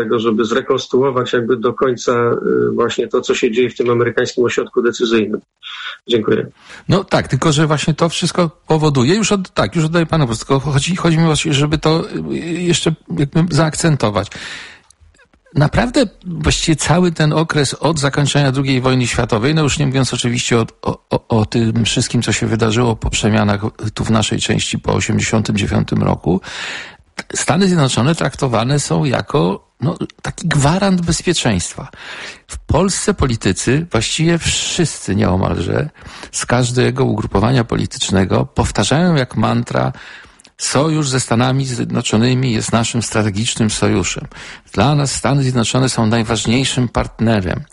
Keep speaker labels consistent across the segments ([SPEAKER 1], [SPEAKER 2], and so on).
[SPEAKER 1] tego, żeby zrekonstruować jakby do końca właśnie to, co się dzieje w tym amerykańskim ośrodku decyzyjnym. Dziękuję.
[SPEAKER 2] No tak, tylko że właśnie to wszystko powoduje, już oddaję panu, tylko chodzi mi właśnie, żeby to jeszcze jakby zaakcentować. Naprawdę właściwie cały ten okres od zakończenia II wojny światowej, no już nie mówiąc oczywiście o tym wszystkim, co się wydarzyło po przemianach tu w naszej części po 1989 roku, Stany Zjednoczone traktowane są jako taki gwarant bezpieczeństwa. W Polsce politycy, właściwie wszyscy nieomalże, z każdego ugrupowania politycznego powtarzają jak mantra: sojusz ze Stanami Zjednoczonymi jest naszym strategicznym sojuszem. Dla nas Stany Zjednoczone są najważniejszym partnerem.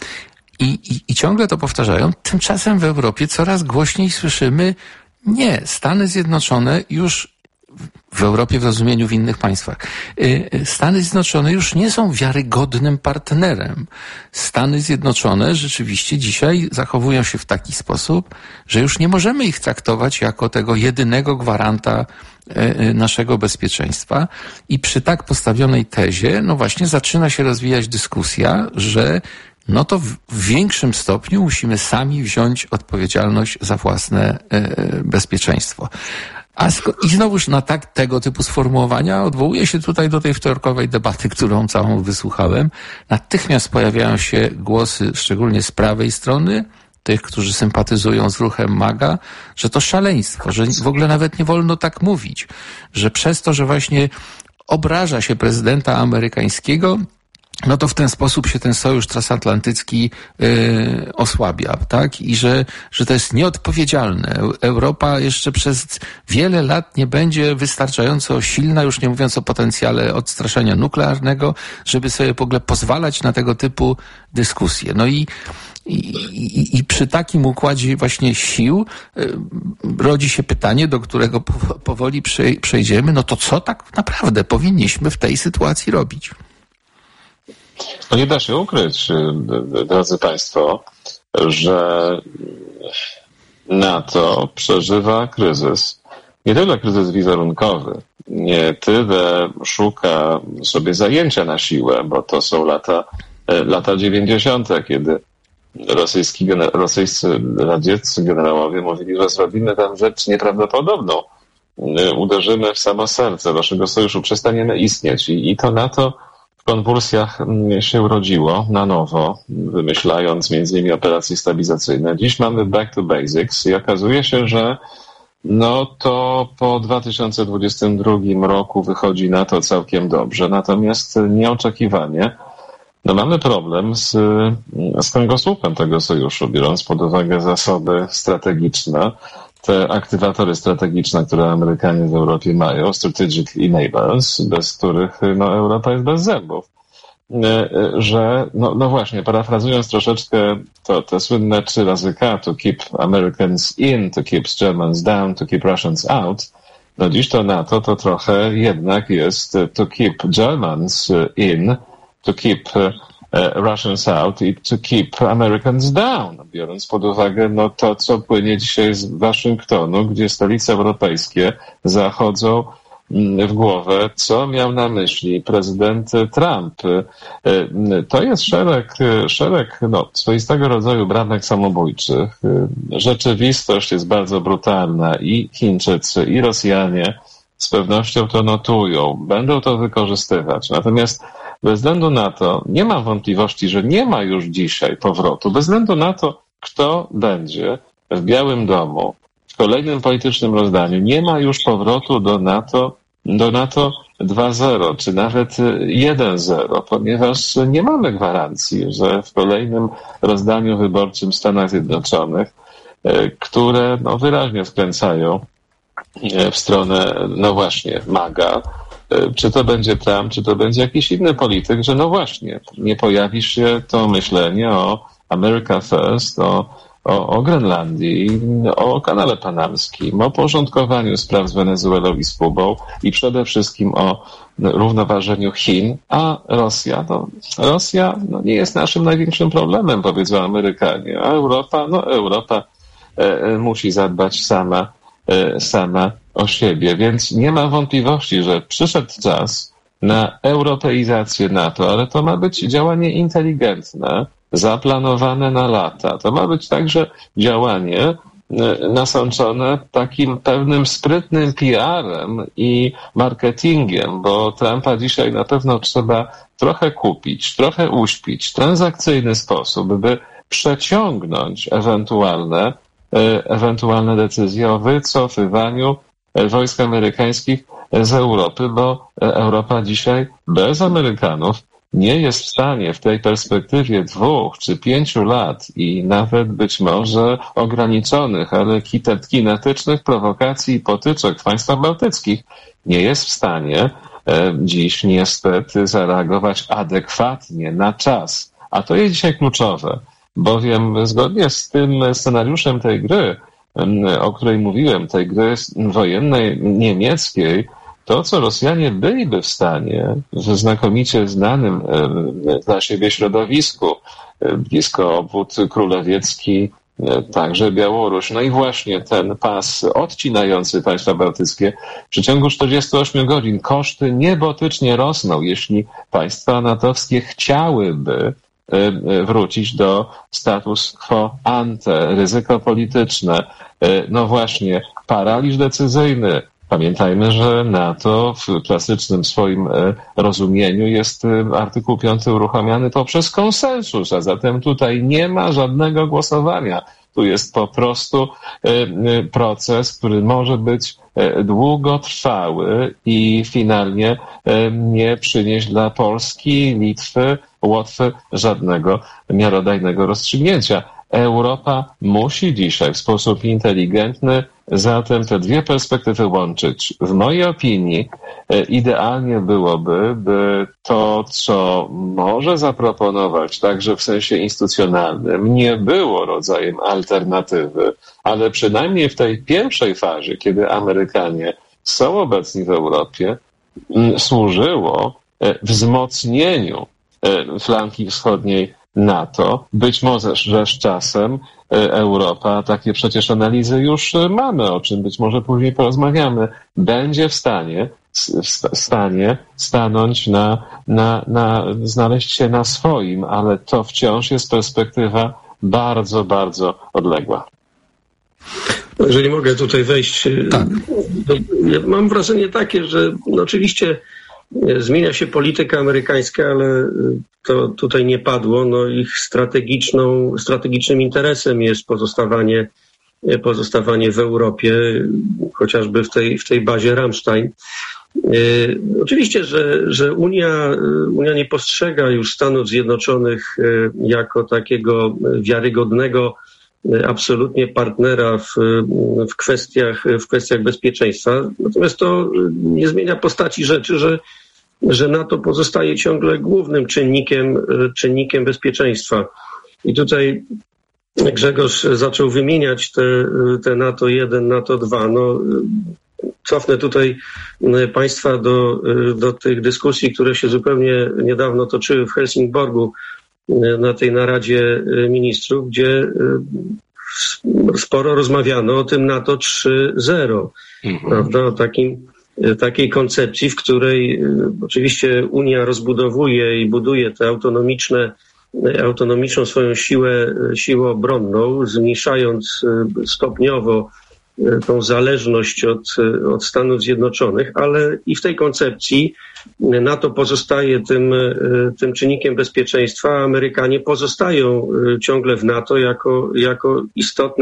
[SPEAKER 2] I ciągle to powtarzają. Tymczasem w Europie coraz głośniej słyszymy: nie, Stany Zjednoczone już w Europie, w rozumieniu w innych państwach, Stany Zjednoczone już nie są wiarygodnym partnerem. Stany Zjednoczone rzeczywiście dzisiaj zachowują się w taki sposób, że już nie możemy ich traktować jako tego jedynego gwaranta naszego bezpieczeństwa. I przy tak postawionej tezie, właśnie zaczyna się rozwijać dyskusja, że to w większym stopniu musimy sami wziąć odpowiedzialność za własne bezpieczeństwo. I znowuż na tego typu sformułowania odwołuję się tutaj do tej wtorkowej debaty, którą całą wysłuchałem. Natychmiast pojawiają się głosy, szczególnie z prawej strony, tych, którzy sympatyzują z ruchem MAGA, że to szaleństwo, że w ogóle nawet nie wolno tak mówić, że przez to, że właśnie obraża się prezydenta amerykańskiego, to w ten sposób się ten sojusz transatlantycki osłabia, tak? I że to jest nieodpowiedzialne. Europa jeszcze przez wiele lat nie będzie wystarczająco silna, już nie mówiąc o potencjale odstraszenia nuklearnego, żeby sobie w ogóle pozwalać na tego typu dyskusje. I przy takim układzie właśnie sił rodzi się pytanie, do którego powoli przejdziemy. To co tak naprawdę powinniśmy w tej sytuacji robić?
[SPEAKER 3] Nie da się ukryć, drodzy Państwo, że NATO przeżywa kryzys. Nie tyle kryzys wizerunkowy, nie tyle szuka sobie zajęcia na siłę, bo to są lata 90., kiedy rosyjscy radzieccy generałowie mówili, że zrobimy tam rzecz nieprawdopodobną. Uderzymy w samo serce waszego sojuszu, przestaniemy istnieć. I to NATO w konwulsjach się urodziło na nowo, wymyślając między innymi operacje stabilizacyjne. Dziś mamy back to basics i okazuje się, że to po 2022 roku wychodzi na to całkiem dobrze. Natomiast nieoczekiwanie mamy problem z kręgosłupem tego sojuszu, biorąc pod uwagę zasoby strategiczne, te aktywatory strategiczne, które Amerykanie w Europie mają, strategic enablers, bez których Europa jest bez zębów. Że, właśnie, parafrazując troszeczkę te słynne 3 razy K, to keep Americans in, to keep Germans down, to keep Russians out, dziś to NATO to trochę jednak jest to keep Germans in, to keep Russians out i to keep Americans down, biorąc pod uwagę to, co płynie dzisiaj z Waszyngtonu, gdzie stolice europejskie zachodzą w głowę, co miał na myśli prezydent Trump. To jest szereg swoistego rodzaju bramek samobójczych. Rzeczywistość jest bardzo brutalna i Chińczycy, i Rosjanie z pewnością to notują, będą to wykorzystywać. Natomiast bez względu na to, nie mam wątpliwości, że nie ma już dzisiaj powrotu, bez względu na to, kto będzie w Białym Domu w kolejnym politycznym rozdaniu, nie ma już powrotu do NATO 2.0, czy nawet 1.0, ponieważ nie mamy gwarancji, że w kolejnym rozdaniu wyborczym w Stanach Zjednoczonych, które wyraźnie skręcają w stronę, właśnie, MAGA, czy to będzie Trump, czy to będzie jakiś inny polityk, że właśnie, nie pojawi się to myślenie o America First, o Grenlandii, o kanale panamskim, o porządkowaniu spraw z Wenezuelą i z Kubą i przede wszystkim o równoważeniu Chin, a Rosja nie jest naszym największym problemem, powiedzą Amerykanie, a Europa musi zadbać sama o siebie, więc nie ma wątpliwości, że przyszedł czas na europeizację NATO, ale to ma być działanie inteligentne, zaplanowane na lata. To ma być także działanie nasączone takim pewnym sprytnym PR-em i marketingiem, bo Trumpa dzisiaj na pewno trzeba trochę kupić, trochę uśpić w transakcyjny sposób, by przeciągnąć ewentualne decyzje o wycofywaniu wojsk amerykańskich z Europy, bo Europa dzisiaj bez Amerykanów nie jest w stanie w tej perspektywie 2 czy 5 lat i nawet być może ograniczonych, ale kinetycznych prowokacji i potyczek w państwach bałtyckich nie jest w stanie dziś niestety zareagować adekwatnie na czas. A to jest dzisiaj kluczowe, bowiem zgodnie z tym scenariuszem tej gry, o której mówiłem, tej gry wojennej niemieckiej, to, co Rosjanie byliby w stanie w znakomicie znanym dla siebie środowisku, blisko obwód królewiecki, także Białoruś, no i właśnie ten pas odcinający państwa bałtyckie, w przeciągu 48 godzin koszty niebotycznie rosną, jeśli państwa natowskie chciałyby wrócić do status quo ante, ryzyko polityczne, no właśnie, paraliż decyzyjny. Pamiętajmy, że NATO w klasycznym swoim rozumieniu jest artykuł 5 uruchamiany poprzez konsensus, a zatem tutaj nie ma żadnego głosowania. Tu jest po prostu proces, który może być długotrwały i finalnie nie przynieść dla Polski, Litwy, Łotwy żadnego miarodajnego rozstrzygnięcia. Europa musi dzisiaj w sposób inteligentny zatem te dwie perspektywy łączyć. W mojej opinii idealnie byłoby, by to, co może zaproponować także w sensie instytucjonalnym, nie było rodzajem alternatywy, ale przynajmniej w tej pierwszej fazie, kiedy Amerykanie są obecni w Europie, służyło wzmocnieniu flanki wschodniej NATO. Być może, że z czasem Europa, takie przecież analizy już mamy, o czym być może później porozmawiamy, będzie w stanie stanąć znaleźć się na swoim, ale to wciąż jest perspektywa bardzo, bardzo odległa.
[SPEAKER 1] Jeżeli mogę tutaj wejść,
[SPEAKER 2] tak.
[SPEAKER 1] Mam wrażenie takie, że oczywiście zmienia się polityka amerykańska, ale to tutaj nie padło. No ich strategicznym interesem jest pozostawanie w Europie, chociażby w tej bazie Ramstein. Oczywiście, że Unia nie postrzega już Stanów Zjednoczonych jako takiego wiarygodnego absolutnie partnera w kwestiach bezpieczeństwa. Natomiast to nie zmienia postaci rzeczy, że NATO pozostaje ciągle głównym czynnikiem bezpieczeństwa. I tutaj Grzegorz zaczął wymieniać te NATO 1, NATO 2. No, cofnę tutaj Państwa do tych dyskusji, które się zupełnie niedawno toczyły w Helsingborgu na tej naradzie ministrów, gdzie sporo rozmawiano o tym NATO 3.0, prawda, o takiej koncepcji, w której oczywiście Unia rozbudowuje i buduje te autonomiczną swoją siłę obronną, zmniejszając stopniowo tą zależność od Stanów Zjednoczonych, ale i w tej koncepcji NATO pozostaje tym czynnikiem bezpieczeństwa, a Amerykanie pozostają ciągle w NATO jako istotny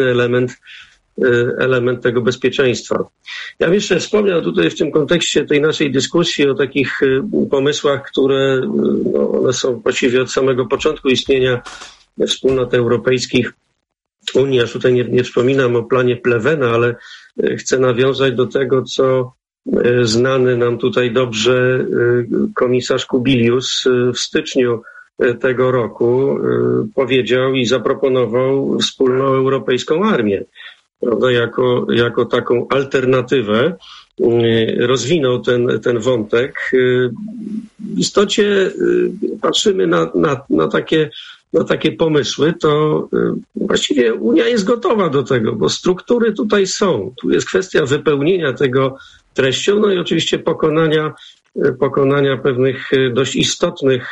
[SPEAKER 1] element tego bezpieczeństwa. Ja bym jeszcze wspomniał tutaj w tym kontekście tej naszej dyskusji o takich pomysłach, które one są właściwie od samego początku istnienia wspólnot europejskich. Unii, aż tutaj nie wspominam o planie Plevena, ale chcę nawiązać do tego, co znany nam tutaj dobrze komisarz Kubilius w styczniu tego roku powiedział i zaproponował wspólną europejską armię, prawda, jako taką alternatywę. Rozwinął ten wątek. W istocie patrzymy na takie pomysły, to właściwie Unia jest gotowa do tego, bo struktury tutaj są. Tu jest kwestia wypełnienia tego treścią, no i oczywiście pokonania pokonania pewnych dość istotnych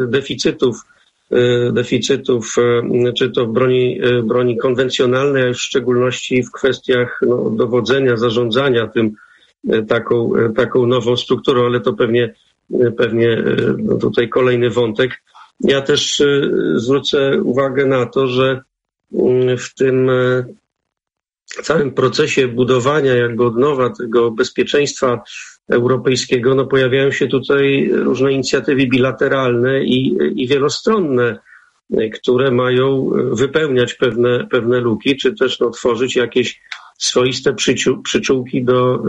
[SPEAKER 1] deficytów, czy to w broni konwencjonalnej, a już w szczególności w kwestiach dowodzenia, zarządzania tym taką nową strukturą, ale to pewnie tutaj kolejny wątek. Ja też zwrócę uwagę na to, że w tym całym procesie budowania od nowa tego bezpieczeństwa europejskiego, pojawiają się tutaj różne inicjatywy bilateralne i wielostronne, które mają wypełniać pewne luki, czy też tworzyć jakieś swoiste przyczółki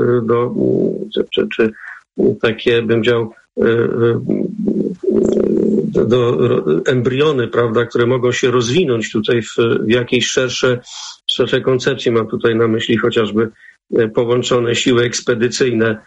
[SPEAKER 1] czy takie, bym powiedział, do embriony, prawda, które mogą się rozwinąć tutaj w jakiejś szersze koncepcje. Mam tutaj na myśli chociażby połączone siły ekspedycyjne,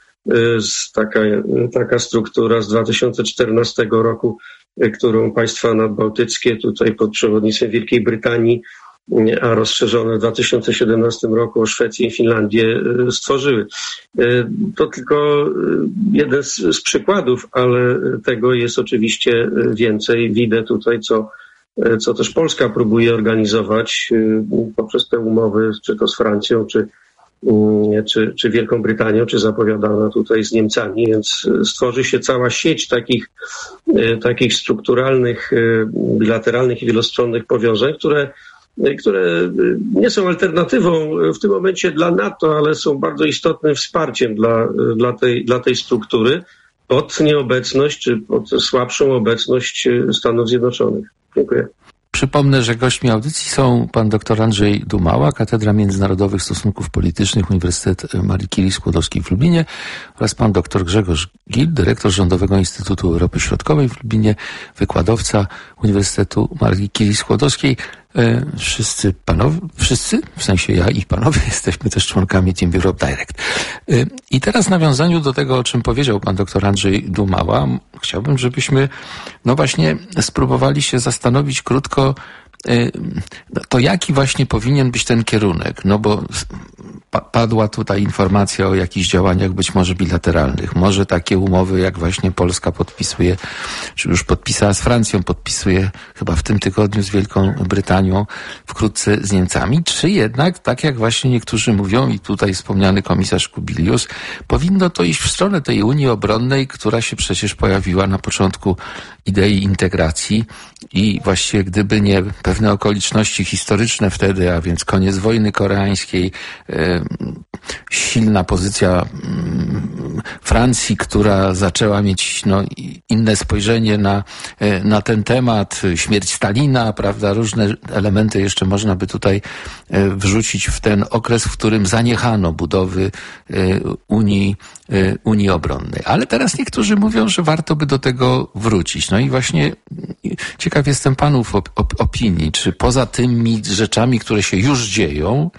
[SPEAKER 1] taka struktura z 2014 roku, którą państwa nadbałtyckie tutaj pod przewodnictwem Wielkiej Brytanii, a rozszerzone w 2017 roku o Szwecję i Finlandię stworzyły. To tylko jeden z przykładów, ale tego jest oczywiście więcej. Widzę tutaj, co też Polska próbuje organizować poprzez te umowy, czy to z Francją, czy Wielką Brytanią, czy zapowiadana tutaj z Niemcami, więc stworzy się cała sieć takich strukturalnych, bilateralnych i wielostronnych powiązań, które nie są alternatywą w tym momencie dla NATO, ale są bardzo istotnym wsparciem dla tej struktury pod nieobecność, czy pod słabszą obecność Stanów Zjednoczonych. Dziękuję.
[SPEAKER 2] Przypomnę, że gośćmi audycji są pan dr Andrzej Dumała, Katedra Międzynarodowych Stosunków Politycznych, Uniwersytet Marii Curie-Skłodowskiej w Lublinie, oraz pan dr Grzegorz Gil, dyrektor Rządowego Instytutu Europy Środkowej w Lublinie, wykładowca Uniwersytetu Marii Curie-Skłodowskiej. Wszyscy, w sensie ja i panowie, jesteśmy też członkami Team Europe Direct. I teraz w nawiązaniu do tego, o czym powiedział pan dr Andrzej Dumała, chciałbym, żebyśmy właśnie spróbowali się zastanowić krótko, to jaki właśnie powinien być ten kierunek, bo padła tutaj informacja o jakichś działaniach być może bilateralnych, może takie umowy jak właśnie Polska podpisuje, czy już podpisała z Francją, podpisuje chyba w tym tygodniu z Wielką Brytanią, wkrótce z Niemcami, czy jednak, tak jak właśnie niektórzy mówią i tutaj wspomniany komisarz Kubilius, powinno to iść w stronę tej Unii Obronnej, która się przecież pojawiła na początku idei integracji i właściwie gdyby nie pewne okoliczności historyczne wtedy, a więc koniec wojny koreańskiej, silna pozycja Francji, która zaczęła mieć inne spojrzenie na ten temat, śmierć Stalina, prawda, różne elementy jeszcze można by wrzucić w ten okres, w którym zaniechano budowy Unii Obronnej. Ale teraz niektórzy mówią, że warto by do tego wrócić. I właśnie ciekaw jestem panów opinii, czy poza tymi rzeczami, które się już dzieją,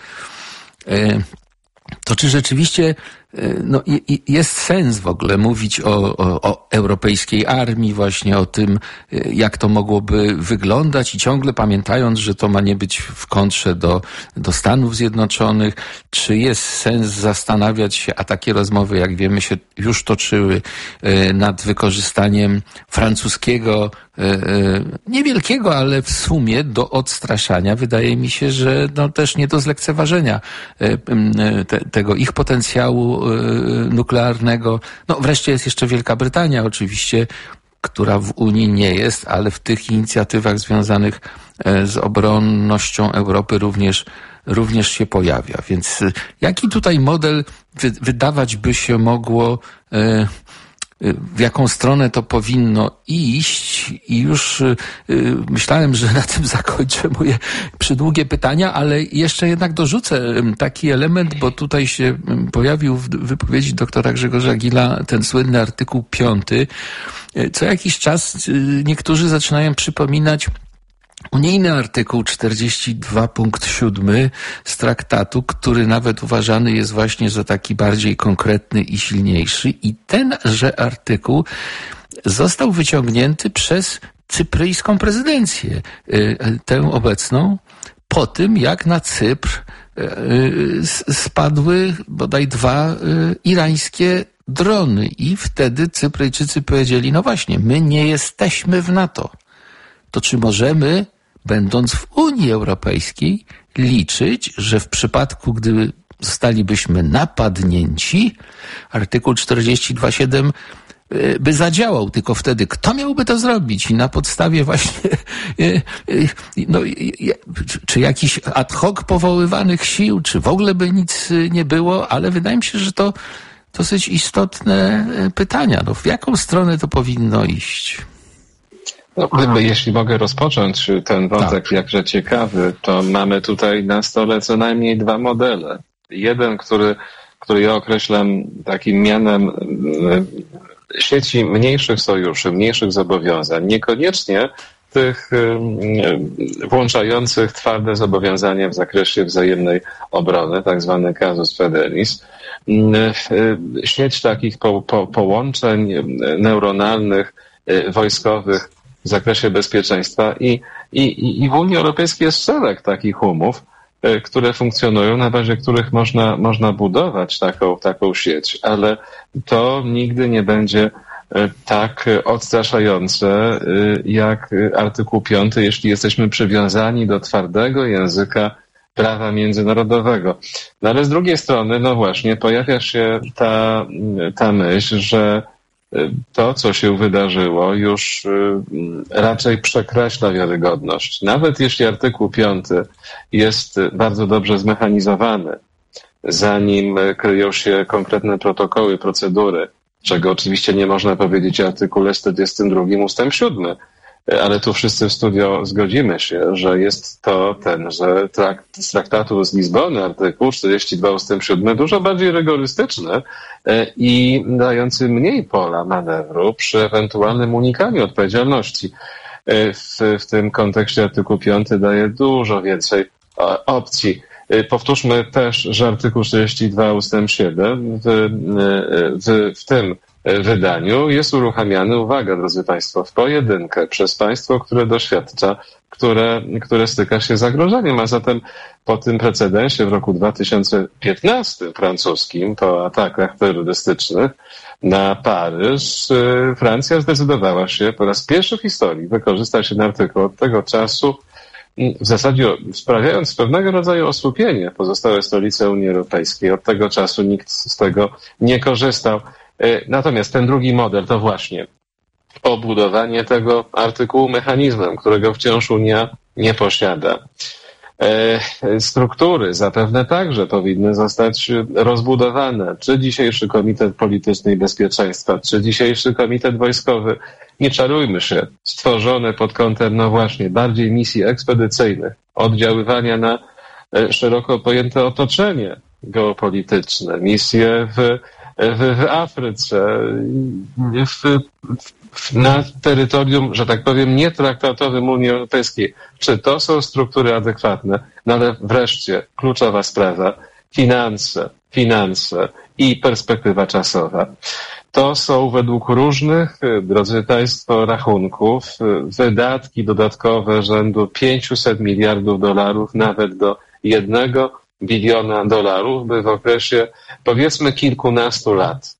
[SPEAKER 2] to czy rzeczywiście jest sens w ogóle mówić o europejskiej armii, właśnie o tym, jak to mogłoby wyglądać i ciągle pamiętając, że to ma nie być w kontrze do Stanów Zjednoczonych, czy jest sens zastanawiać się, a takie rozmowy, jak wiemy, się już toczyły nad wykorzystaniem francuskiego, niewielkiego, ale w sumie do odstraszania. Wydaje mi się, że też nie do zlekceważenia tego ich potencjału nuklearnego. Wreszcie jest jeszcze Wielka Brytania oczywiście, która w Unii nie jest, ale w tych inicjatywach związanych z obronnością Europy również się pojawia. Więc jaki tutaj model wydawać by się mogło, w jaką stronę to powinno iść i już myślałem, że na tym zakończę moje przydługie pytania, ale jeszcze jednak dorzucę taki element, bo tutaj się pojawił w wypowiedzi doktora Grzegorza Gila ten słynny artykuł 5. Co jakiś czas niektórzy zaczynają przypominać unijny artykuł 42 punkt 7 z traktatu, który nawet uważany jest właśnie za taki bardziej konkretny i silniejszy. I tenże artykuł został wyciągnięty przez cypryjską prezydencję, tę obecną, po tym jak na Cypr spadły bodaj 2 irańskie drony. I wtedy Cypryjczycy powiedzieli, no właśnie, my nie jesteśmy w NATO. To czy możemy, będąc w Unii Europejskiej, liczyć, że w przypadku, gdy zostalibyśmy napadnięci, artykuł 42.7 by zadziałał, tylko wtedy kto miałby to zrobić i na podstawie właśnie czy jakichś ad hoc powoływanych sił, czy w ogóle by nic nie było, ale wydaje mi się, że to dosyć istotne pytania. No, w jaką stronę to powinno iść?
[SPEAKER 3] No, jeśli mogę rozpocząć ten wątek jakże ciekawy, to mamy tutaj na stole co najmniej dwa modele. Jeden, który ja określam takim mianem sieci mniejszych sojuszy, mniejszych zobowiązań, niekoniecznie tych włączających twarde zobowiązania w zakresie wzajemnej obrony, tak zwany casus belli, sieć takich połączeń neuronalnych, wojskowych w zakresie bezpieczeństwa i w Unii Europejskiej jest szereg takich umów, które funkcjonują, na bazie których można budować taką sieć, ale to nigdy nie będzie tak odstraszające jak artykuł 5, jeśli jesteśmy przywiązani do twardego języka prawa międzynarodowego. No ale z drugiej strony, no właśnie, pojawia się ta myśl, że to, co się wydarzyło, już raczej przekreśla wiarygodność. Nawet jeśli artykuł 5 jest bardzo dobrze zmechanizowany, zanim kryją się konkretne protokoły, procedury, czego oczywiście nie można powiedzieć o artykule 42 ustęp 7, ale tu wszyscy w studio zgodzimy się, że jest to tenże z traktatu z Lizbony, artykuł 42 ustęp 7, dużo bardziej rygorystyczny i dający mniej pola manewru przy ewentualnym unikaniu odpowiedzialności. W tym kontekście artykuł 5 daje dużo więcej opcji. Powtórzmy też, że artykuł 42 ustęp 7 w tym wydaniu jest uruchamiany, uwaga drodzy Państwo, w pojedynkę przez państwo, które doświadcza, które styka się z zagrożeniem, a zatem po tym precedensie w roku 2015 francuskim, po atakach terrorystycznych na Paryż, Francja zdecydowała się po raz pierwszy w historii wykorzystać ten artykuł. Od tego czasu w zasadzie sprawiając pewnego rodzaju osłupienie pozostałe stolice Unii Europejskiej. Od tego czasu nikt z tego nie korzystał. Natomiast ten drugi model to właśnie obudowanie tego artykułu mechanizmem, którego wciąż Unia nie posiada. Struktury zapewne także powinny zostać rozbudowane. Czy dzisiejszy Komitet Polityczny i Bezpieczeństwa, czy dzisiejszy Komitet Wojskowy, nie czarujmy się, stworzone pod kątem, no właśnie, bardziej misji ekspedycyjnych, oddziaływania na szeroko pojęte otoczenie geopolityczne, misje w Afryce, na terytorium, że tak powiem, nietraktatowym Unii Europejskiej. Czy to są struktury adekwatne? No ale wreszcie kluczowa sprawa, finanse i perspektywa czasowa. To są według różnych, drodzy Państwo, rachunków wydatki dodatkowe rzędu $500 miliardów, nawet do $1 biliona, by w okresie powiedzmy kilkunastu lat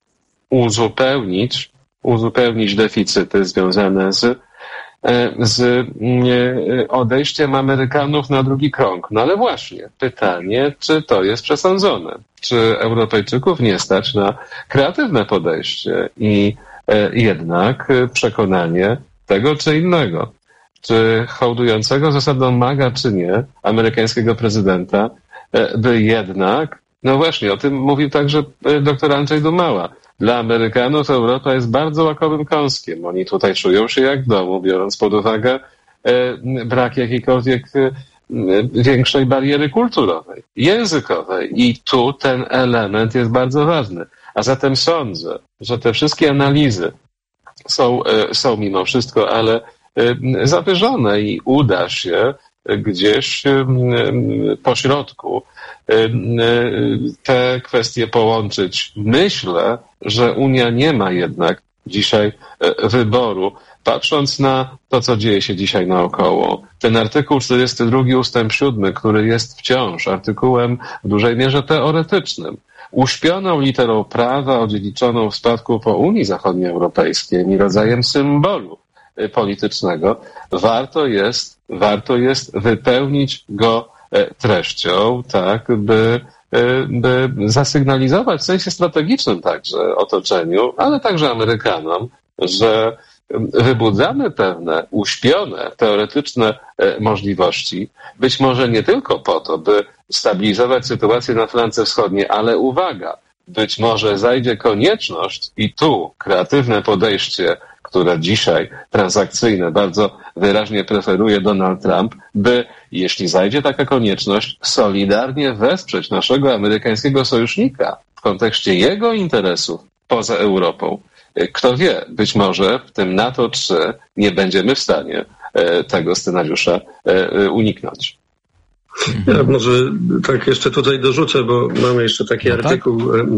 [SPEAKER 3] uzupełnić deficyty związane z odejściem Amerykanów na drugi krąg. No ale właśnie, pytanie, czy to jest przesądzone? Czy Europejczyków nie stać na kreatywne podejście i jednak przekonanie tego czy innego? Czy hołdującego zasadą MAGA czy nie, amerykańskiego prezydenta, by jednak, no właśnie, o tym mówił także dr Andrzej Dumała, dla Amerykanów Europa jest bardzo łakowym kąskiem. Oni tutaj czują się jak w domu, biorąc pod uwagę brak jakiejkolwiek większej bariery kulturowej, językowej. I tu ten element jest bardzo ważny. A zatem sądzę, że te wszystkie analizy są mimo wszystko, ale zawyżone i uda się gdzieś po środku te kwestie połączyć. Myślę, że Unia nie ma jednak dzisiaj wyboru, patrząc na to, co dzieje się dzisiaj naokoło. Ten artykuł 42 ustęp 7, który jest wciąż artykułem w dużej mierze teoretycznym, uśpioną literą prawa odziedziczoną w spadku po Unii Zachodnioeuropejskiej i rodzajem symbolu politycznego, warto jest wypełnić go treścią, tak, by zasygnalizować w sensie strategicznym także otoczeniu, ale także Amerykanom, że wybudzamy pewne uśpione, teoretyczne możliwości, być może nie tylko po to, by stabilizować sytuację na flance wschodniej, ale uwaga, być może zajdzie konieczność i tu kreatywne podejście, które dzisiaj transakcyjne bardzo wyraźnie preferuje Donald Trump, by, jeśli zajdzie taka konieczność, solidarnie wesprzeć naszego amerykańskiego sojusznika w kontekście jego interesów poza Europą. Kto wie, być może w tym NATO 3 nie będziemy w stanie tego scenariusza uniknąć.
[SPEAKER 1] Ja może tak jeszcze tutaj dorzucę, bo mamy jeszcze taki artykuł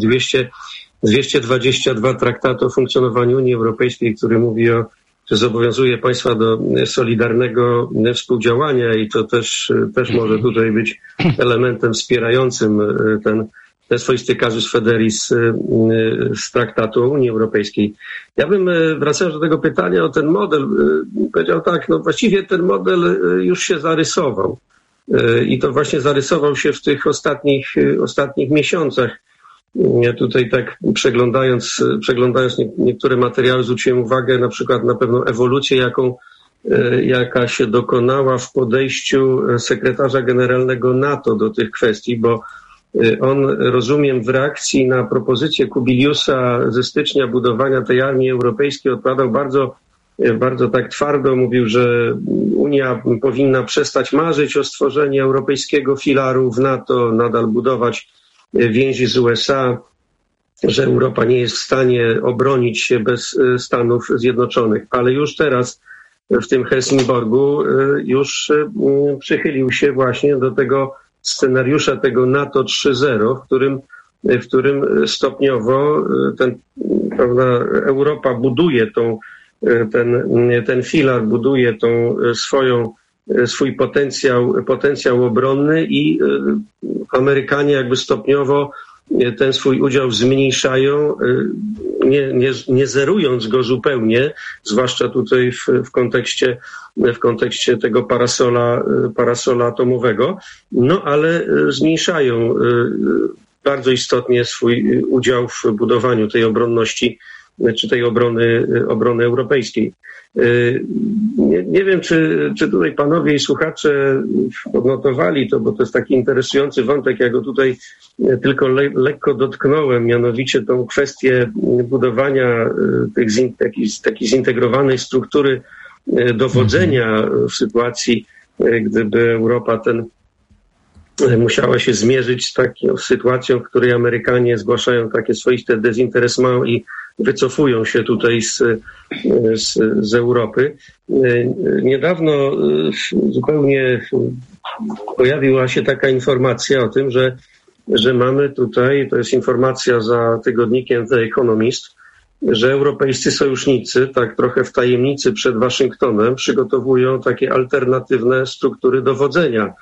[SPEAKER 1] 222 Traktatu o funkcjonowaniu Unii Europejskiej, który mówi że zobowiązuje państwa do solidarnego współdziałania i to też może tutaj być elementem wspierającym ten swoisty casus felleris z Traktatu o Unii Europejskiej. Ja bym, wracając do tego pytania o ten model, powiedział tak, no właściwie ten model już się zarysował. I to właśnie zarysował się w tych ostatnich miesiącach. Ja tutaj tak przeglądając niektóre materiały zwróciłem uwagę na przykład na pewną ewolucję, jaka się dokonała w podejściu sekretarza generalnego NATO do tych kwestii, bo on, rozumiem, w reakcji na propozycję Kubiliusa ze stycznia budowania tej armii europejskiej odpowiadał bardzo tak twardo, mówił, że Unia powinna przestać marzyć o stworzeniu europejskiego filaru w NATO, nadal budować więzi z USA, że Europa nie jest w stanie obronić się bez Stanów Zjednoczonych. Ale już teraz w tym Helsingborgu już przychylił się właśnie do tego scenariusza, tego NATO 3.0, w którym stopniowo Europa buduje ten filar, buduje swój potencjał obronny i Amerykanie jakby stopniowo ten swój udział zmniejszają, nie zerując go zupełnie, zwłaszcza tutaj w kontekście tego parasola atomowego, no ale zmniejszają bardzo istotnie swój udział w budowaniu tej obronności czy tej obrony europejskiej. Nie wiem, czy tutaj panowie i słuchacze odnotowali to, bo to jest taki interesujący wątek, ja go tutaj tylko lekko dotknąłem, mianowicie tą kwestię budowania takiej zintegrowanej struktury dowodzenia w sytuacji, gdyby Europa musiała się zmierzyć z taką sytuacją, w której Amerykanie zgłaszają takie swoiste dezinteresement i wycofują się tutaj z Europy. Niedawno zupełnie pojawiła się taka informacja o tym, że mamy tutaj, to jest informacja za tygodnikiem The Economist, że europejscy sojusznicy, tak trochę w tajemnicy przed Waszyngtonem, przygotowują takie alternatywne struktury dowodzenia,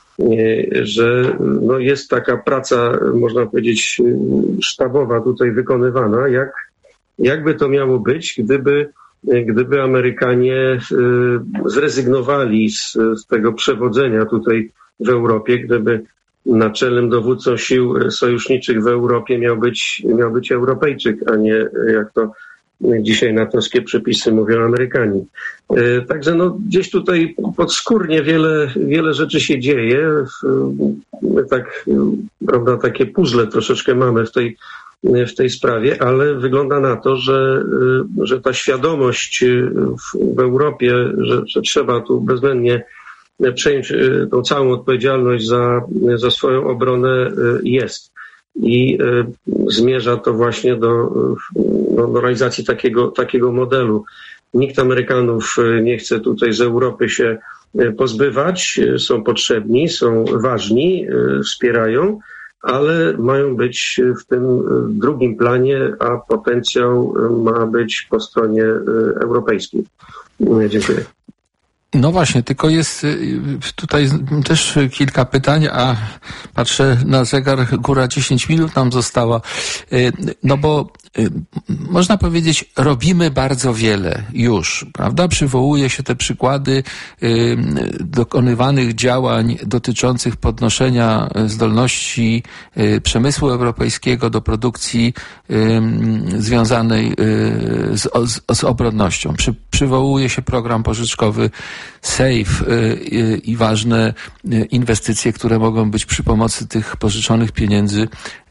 [SPEAKER 1] że no jest taka praca, można powiedzieć, sztabowa tutaj wykonywana, jakby to miało być, gdyby Amerykanie zrezygnowali z tego przewodzenia tutaj w Europie, gdyby naczelnym dowódcą sił sojuszniczych w Europie miał być Europejczyk, a nie, jak to dzisiaj natowskie przepisy mówią, Amerykanie. Także no, gdzieś tutaj podskórnie wiele rzeczy się dzieje. My tak, prawda, takie puzzle troszeczkę mamy w tej sprawie, ale wygląda na to, że ta świadomość w Europie, że trzeba tu bezwzględnie przejąć tą całą odpowiedzialność za swoją obronę jest. I zmierza to właśnie do realizacji takiego modelu. Nikt Amerykanów nie chce tutaj z Europy się pozbywać, są potrzebni, są ważni, wspierają, ale mają być w tym drugim planie, a potencjał ma być po stronie europejskiej. Dziękuję.
[SPEAKER 2] No właśnie, tylko jest tutaj też kilka pytań, a patrzę na zegar, góra 10 minut nam została. No bo można powiedzieć, robimy bardzo wiele już, prawda? Przywołuje się te przykłady dokonywanych działań dotyczących podnoszenia zdolności przemysłu europejskiego do produkcji związanej z obronnością. Przywołuje się program pożyczkowy SAFE i ważne inwestycje, które mogą być przy pomocy tych pożyczonych pieniędzy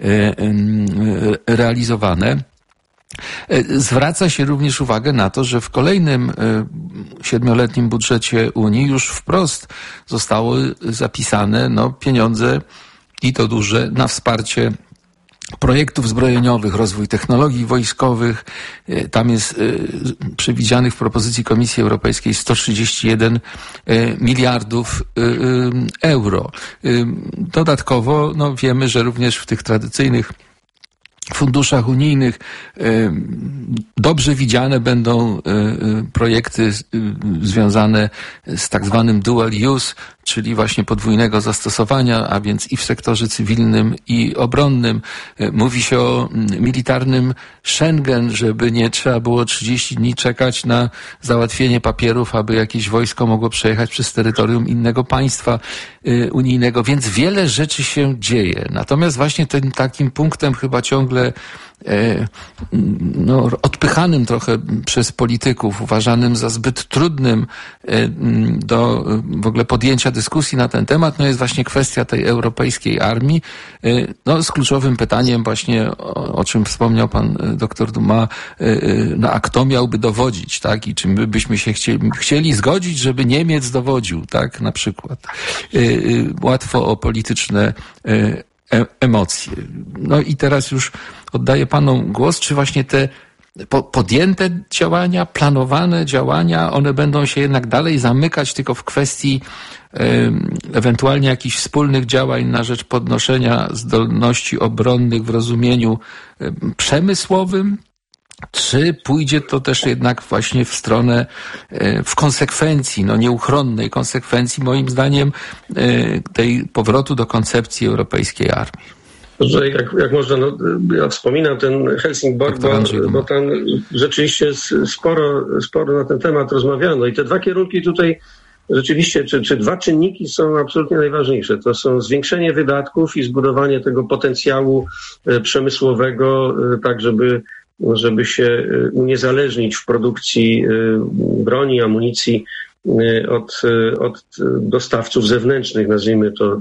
[SPEAKER 2] realizowane. Zwraca się również uwagę na to, że w kolejnym 7-letnim budżecie Unii już wprost zostały zapisane pieniądze i to duże na wsparcie projektów zbrojeniowych, rozwój technologii wojskowych. Tam jest przewidzianych w propozycji Komisji Europejskiej 131 miliardów euro. Dodatkowo wiemy, że również w tych tradycyjnych funduszach unijnych dobrze widziane będą projekty związane z tak zwanym dual use, czyli właśnie podwójnego zastosowania, a więc i w sektorze cywilnym, i obronnym. Mówi się o militarnym Schengen, żeby nie trzeba było 30 dni czekać na załatwienie papierów, aby jakieś wojsko mogło przejechać przez terytorium innego państwa unijnego, więc wiele rzeczy się dzieje. Natomiast właśnie tym takim punktem chyba ciągle odpychanym trochę przez polityków, uważanym za zbyt trudnym do w ogóle podjęcia dyskusji na ten temat, jest właśnie kwestia tej europejskiej armii, z kluczowym pytaniem właśnie, o czym wspomniał pan doktor Dumas, a kto miałby dowodzić, tak? I czy my byśmy się chcieli zgodzić, żeby Niemiec dowodził, tak? Na przykład. Łatwo o polityczne emocje. I teraz już oddaję panom głos, czy właśnie te podjęte działania, planowane działania, one będą się jednak dalej zamykać tylko w kwestii ewentualnie jakichś wspólnych działań na rzecz podnoszenia zdolności obronnych w rozumieniu przemysłowym, czy pójdzie to też jednak właśnie w stronę, w konsekwencji, nieuchronnej konsekwencji, moim zdaniem, tej powrotu do koncepcji europejskiej armii?
[SPEAKER 1] Że jak można, ja wspominam ten Helsingborg, bo tam rzeczywiście sporo na ten temat rozmawiano i te dwa kierunki tutaj rzeczywiście, czy dwa czynniki są absolutnie najważniejsze. To są zwiększenie wydatków i zbudowanie tego potencjału przemysłowego, tak żeby się uniezależnić w produkcji broni, amunicji od dostawców zewnętrznych, nazwijmy to.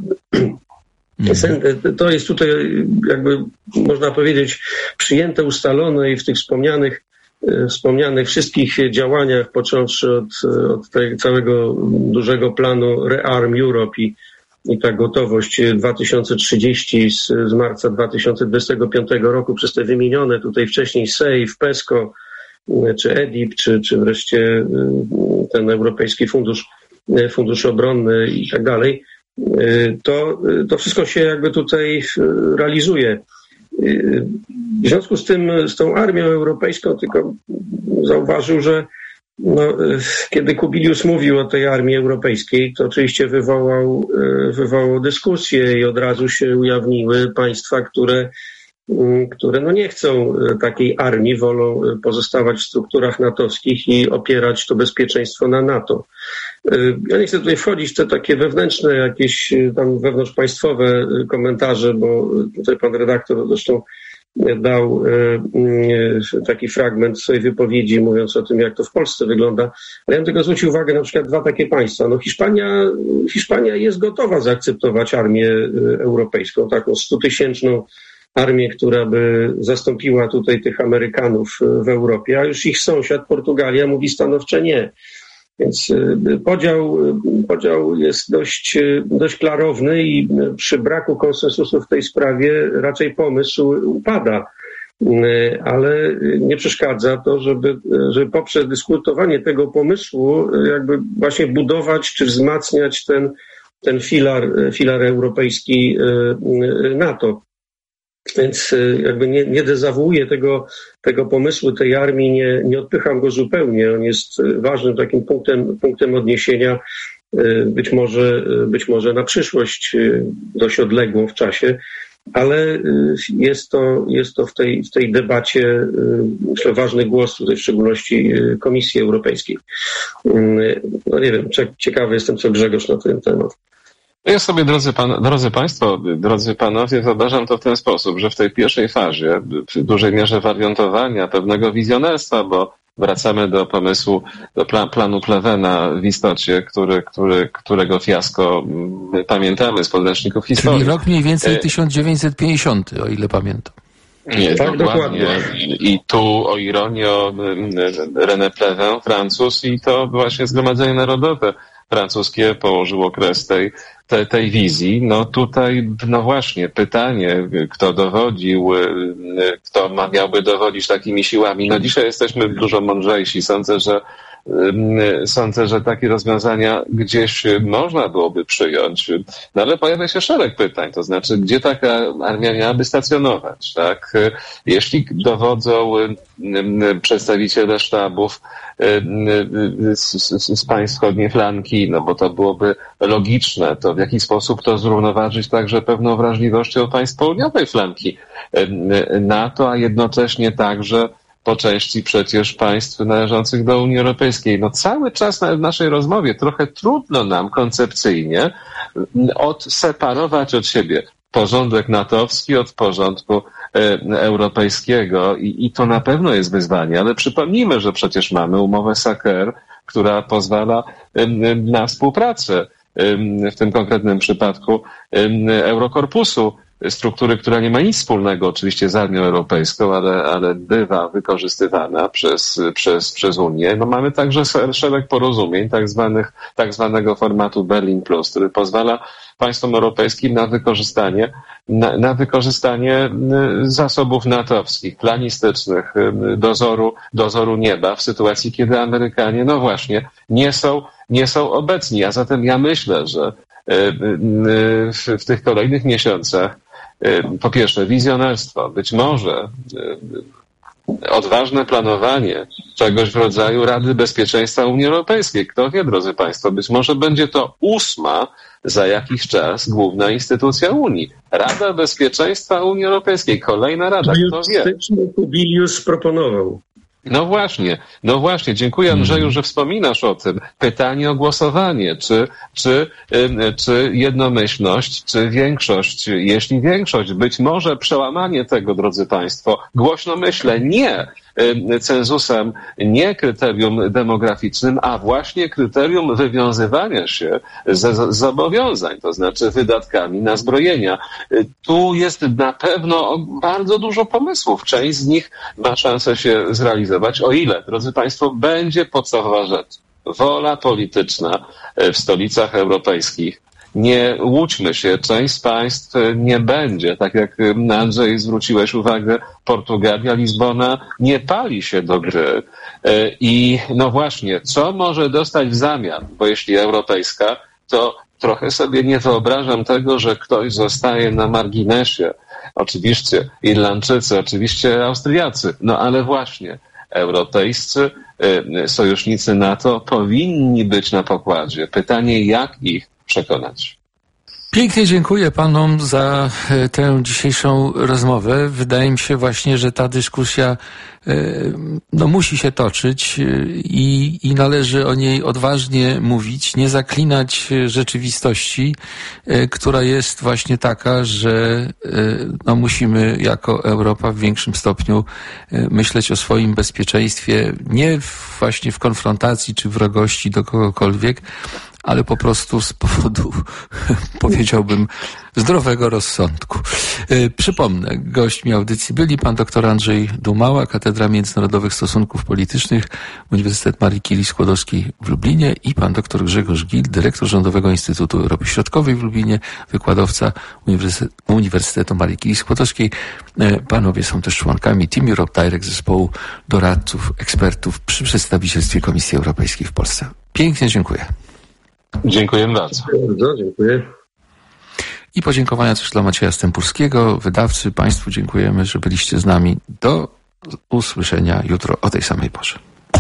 [SPEAKER 1] To jest tutaj jakby można powiedzieć przyjęte, ustalone i w tych wspomnianych wszystkich działaniach, począwszy od tego całego dużego planu Rearm Europe i ta gotowość 2030 z marca 2025 roku przez te wymienione tutaj wcześniej SAFE, PESCO, czy EDIP, czy wreszcie ten Europejski Fundusz Obronny i tak dalej. To wszystko się jakby tutaj realizuje. W związku z tym, z tą armią europejską, tylko zauważył, że kiedy Kubilius mówił o tej armii europejskiej, to oczywiście wywołał dyskusję i od razu się ujawniły państwa, które nie chcą takiej armii, wolą pozostawać w strukturach natowskich i opierać to bezpieczeństwo na NATO. Ja nie chcę tutaj wchodzić w te takie wewnętrzne, jakieś tam wewnątrzpaństwowe komentarze, bo tutaj pan redaktor zresztą dał taki fragment swojej wypowiedzi, mówiąc o tym, jak to w Polsce wygląda. Ale ja bym tylko zwrócił uwagę na przykład dwa takie państwa. Hiszpania jest gotowa zaakceptować armię europejską, taką 100-tysięczną armię, która by zastąpiła tutaj tych Amerykanów w Europie, a już ich sąsiad Portugalia mówi stanowcze nie. Więc podział jest dość klarowny i przy braku konsensusu w tej sprawie raczej pomysł upada. Ale nie przeszkadza to, żeby poprzez dyskutowanie tego pomysłu jakby właśnie budować czy wzmacniać ten filar europejski NATO. Więc jakby nie dezawuuję tego pomysłu, tej armii, nie odpycham go zupełnie. On jest ważnym takim punktem odniesienia, być może na przyszłość dość odległą w czasie, ale jest to w tej debacie, myślę, ważny głos tutaj, w szczególności Komisji Europejskiej. No nie wiem, ciekawy jestem, co Grzegorz na ten temat.
[SPEAKER 3] Ja sobie, drodzy Państwo, drodzy Panowie, wyobrażam to w ten sposób, że w tej pierwszej fazie, w dużej mierze wariantowania, pewnego wizjonerstwa, bo wracamy do pomysłu, do planu Plevena w istocie, którego fiasko pamiętamy z podręczników historii.
[SPEAKER 2] Czyli rok mniej więcej 1950, o ile pamiętam.
[SPEAKER 3] Nie, tak, dokładnie. I tu, o ironię, René Pleven, Francuz, i to właśnie Zgromadzenie Narodowe francuskie położyło kres tej wizji. No tutaj, no właśnie, pytanie, kto dowodził, kto miałby dowodzić takimi siłami. No dzisiaj jesteśmy dużo mądrzejsi. Sądzę, że takie rozwiązania gdzieś można byłoby przyjąć. No ale pojawia się szereg pytań, to znaczy, gdzie taka armia miałaby stacjonować, tak? Jeśli dowodzą przedstawiciele sztabów z państw wschodniej flanki, no bo to byłoby logiczne, to w jaki sposób to zrównoważyć także pewną wrażliwością państw południowej flanki NATO, a jednocześnie także po części przecież państw należących do Unii Europejskiej. No cały czas w naszej rozmowie trochę trudno nam koncepcyjnie odseparować od siebie porządek natowski od porządku europejskiego i to na pewno jest wyzwanie, ale przypomnijmy, że przecież mamy umowę SACEUR, która pozwala na współpracę w tym konkretnym przypadku Eurokorpusu, struktury, która nie ma nic wspólnego oczywiście z Armią Europejską, ale bywa wykorzystywana przez Unię. No mamy także szereg porozumień, tak zwanego formatu Berlin Plus, który pozwala państwom europejskim na wykorzystanie zasobów natowskich, planistycznych, dozoru nieba w sytuacji, kiedy Amerykanie, no właśnie, nie są obecni. A zatem ja myślę, że w tych kolejnych miesiącach po pierwsze wizjonerstwo, być może odważne planowanie czegoś w rodzaju Rady Bezpieczeństwa Unii Europejskiej. Kto wie, drodzy Państwo, być może będzie to 8. za jakiś czas główna instytucja Unii. Rada Bezpieczeństwa Unii Europejskiej, kolejna rada, kto wie.
[SPEAKER 1] Styczny Kubilius proponował.
[SPEAKER 3] No właśnie, dziękuję Andrzeju, że wspominasz o tym. Pytanie o głosowanie, czy jednomyślność, czy większość, jeśli większość, być może przełamanie tego, drodzy Państwo, głośno myślę, nie cenzusem, nie kryterium demograficznym, a właśnie kryterium wywiązywania się z zobowiązań, to znaczy wydatkami na zbrojenia. Tu jest na pewno bardzo dużo pomysłów. Część z nich ma szansę się zrealizować, o ile, drodzy Państwo, będzie podstawowa rzecz. Wola polityczna w stolicach europejskich. Nie łudźmy się, część z państw nie będzie, tak jak Andrzej zwróciłeś uwagę, Portugalia, Lizbona nie pali się do gry. I no właśnie, co może dostać w zamian? Bo jeśli europejska, to trochę sobie nie wyobrażam tego, że ktoś zostaje na marginesie. Oczywiście Irlandczycy, oczywiście Austriacy, no ale właśnie europejscy sojusznicy NATO powinni być na pokładzie. Pytanie, jak ich przekonać.
[SPEAKER 2] Pięknie dziękuję panom za tę dzisiejszą rozmowę. Wydaje mi się właśnie, że ta dyskusja musi się toczyć i należy o niej odważnie mówić, nie zaklinać rzeczywistości, która jest właśnie taka, że musimy jako Europa w większym stopniu myśleć o swoim bezpieczeństwie, nie właśnie w konfrontacji czy wrogości do kogokolwiek, ale po prostu z powodu, powiedziałbym, zdrowego rozsądku. Przypomnę, gośćmi audycji byli pan dr Andrzej Dumała, Katedra Międzynarodowych Stosunków Politycznych, Uniwersytet Marii Curie-Skłodowskiej w Lublinie i pan dr Grzegorz Gil, dyrektor Rządowego Instytutu Europy Środkowej w Lublinie, wykładowca Uniwersytetu Marii Curie-Skłodowskiej. Panowie są też członkami Team Europe Direct, zespołu doradców, ekspertów przy przedstawicielstwie Komisji Europejskiej w Polsce. Pięknie dziękuję.
[SPEAKER 3] Dziękuję bardzo.
[SPEAKER 1] Dziękuję.
[SPEAKER 2] I podziękowania też dla Macieja Stępurskiego, wydawcy. Państwu dziękujemy, że byliście z nami. Do usłyszenia jutro o tej samej porze.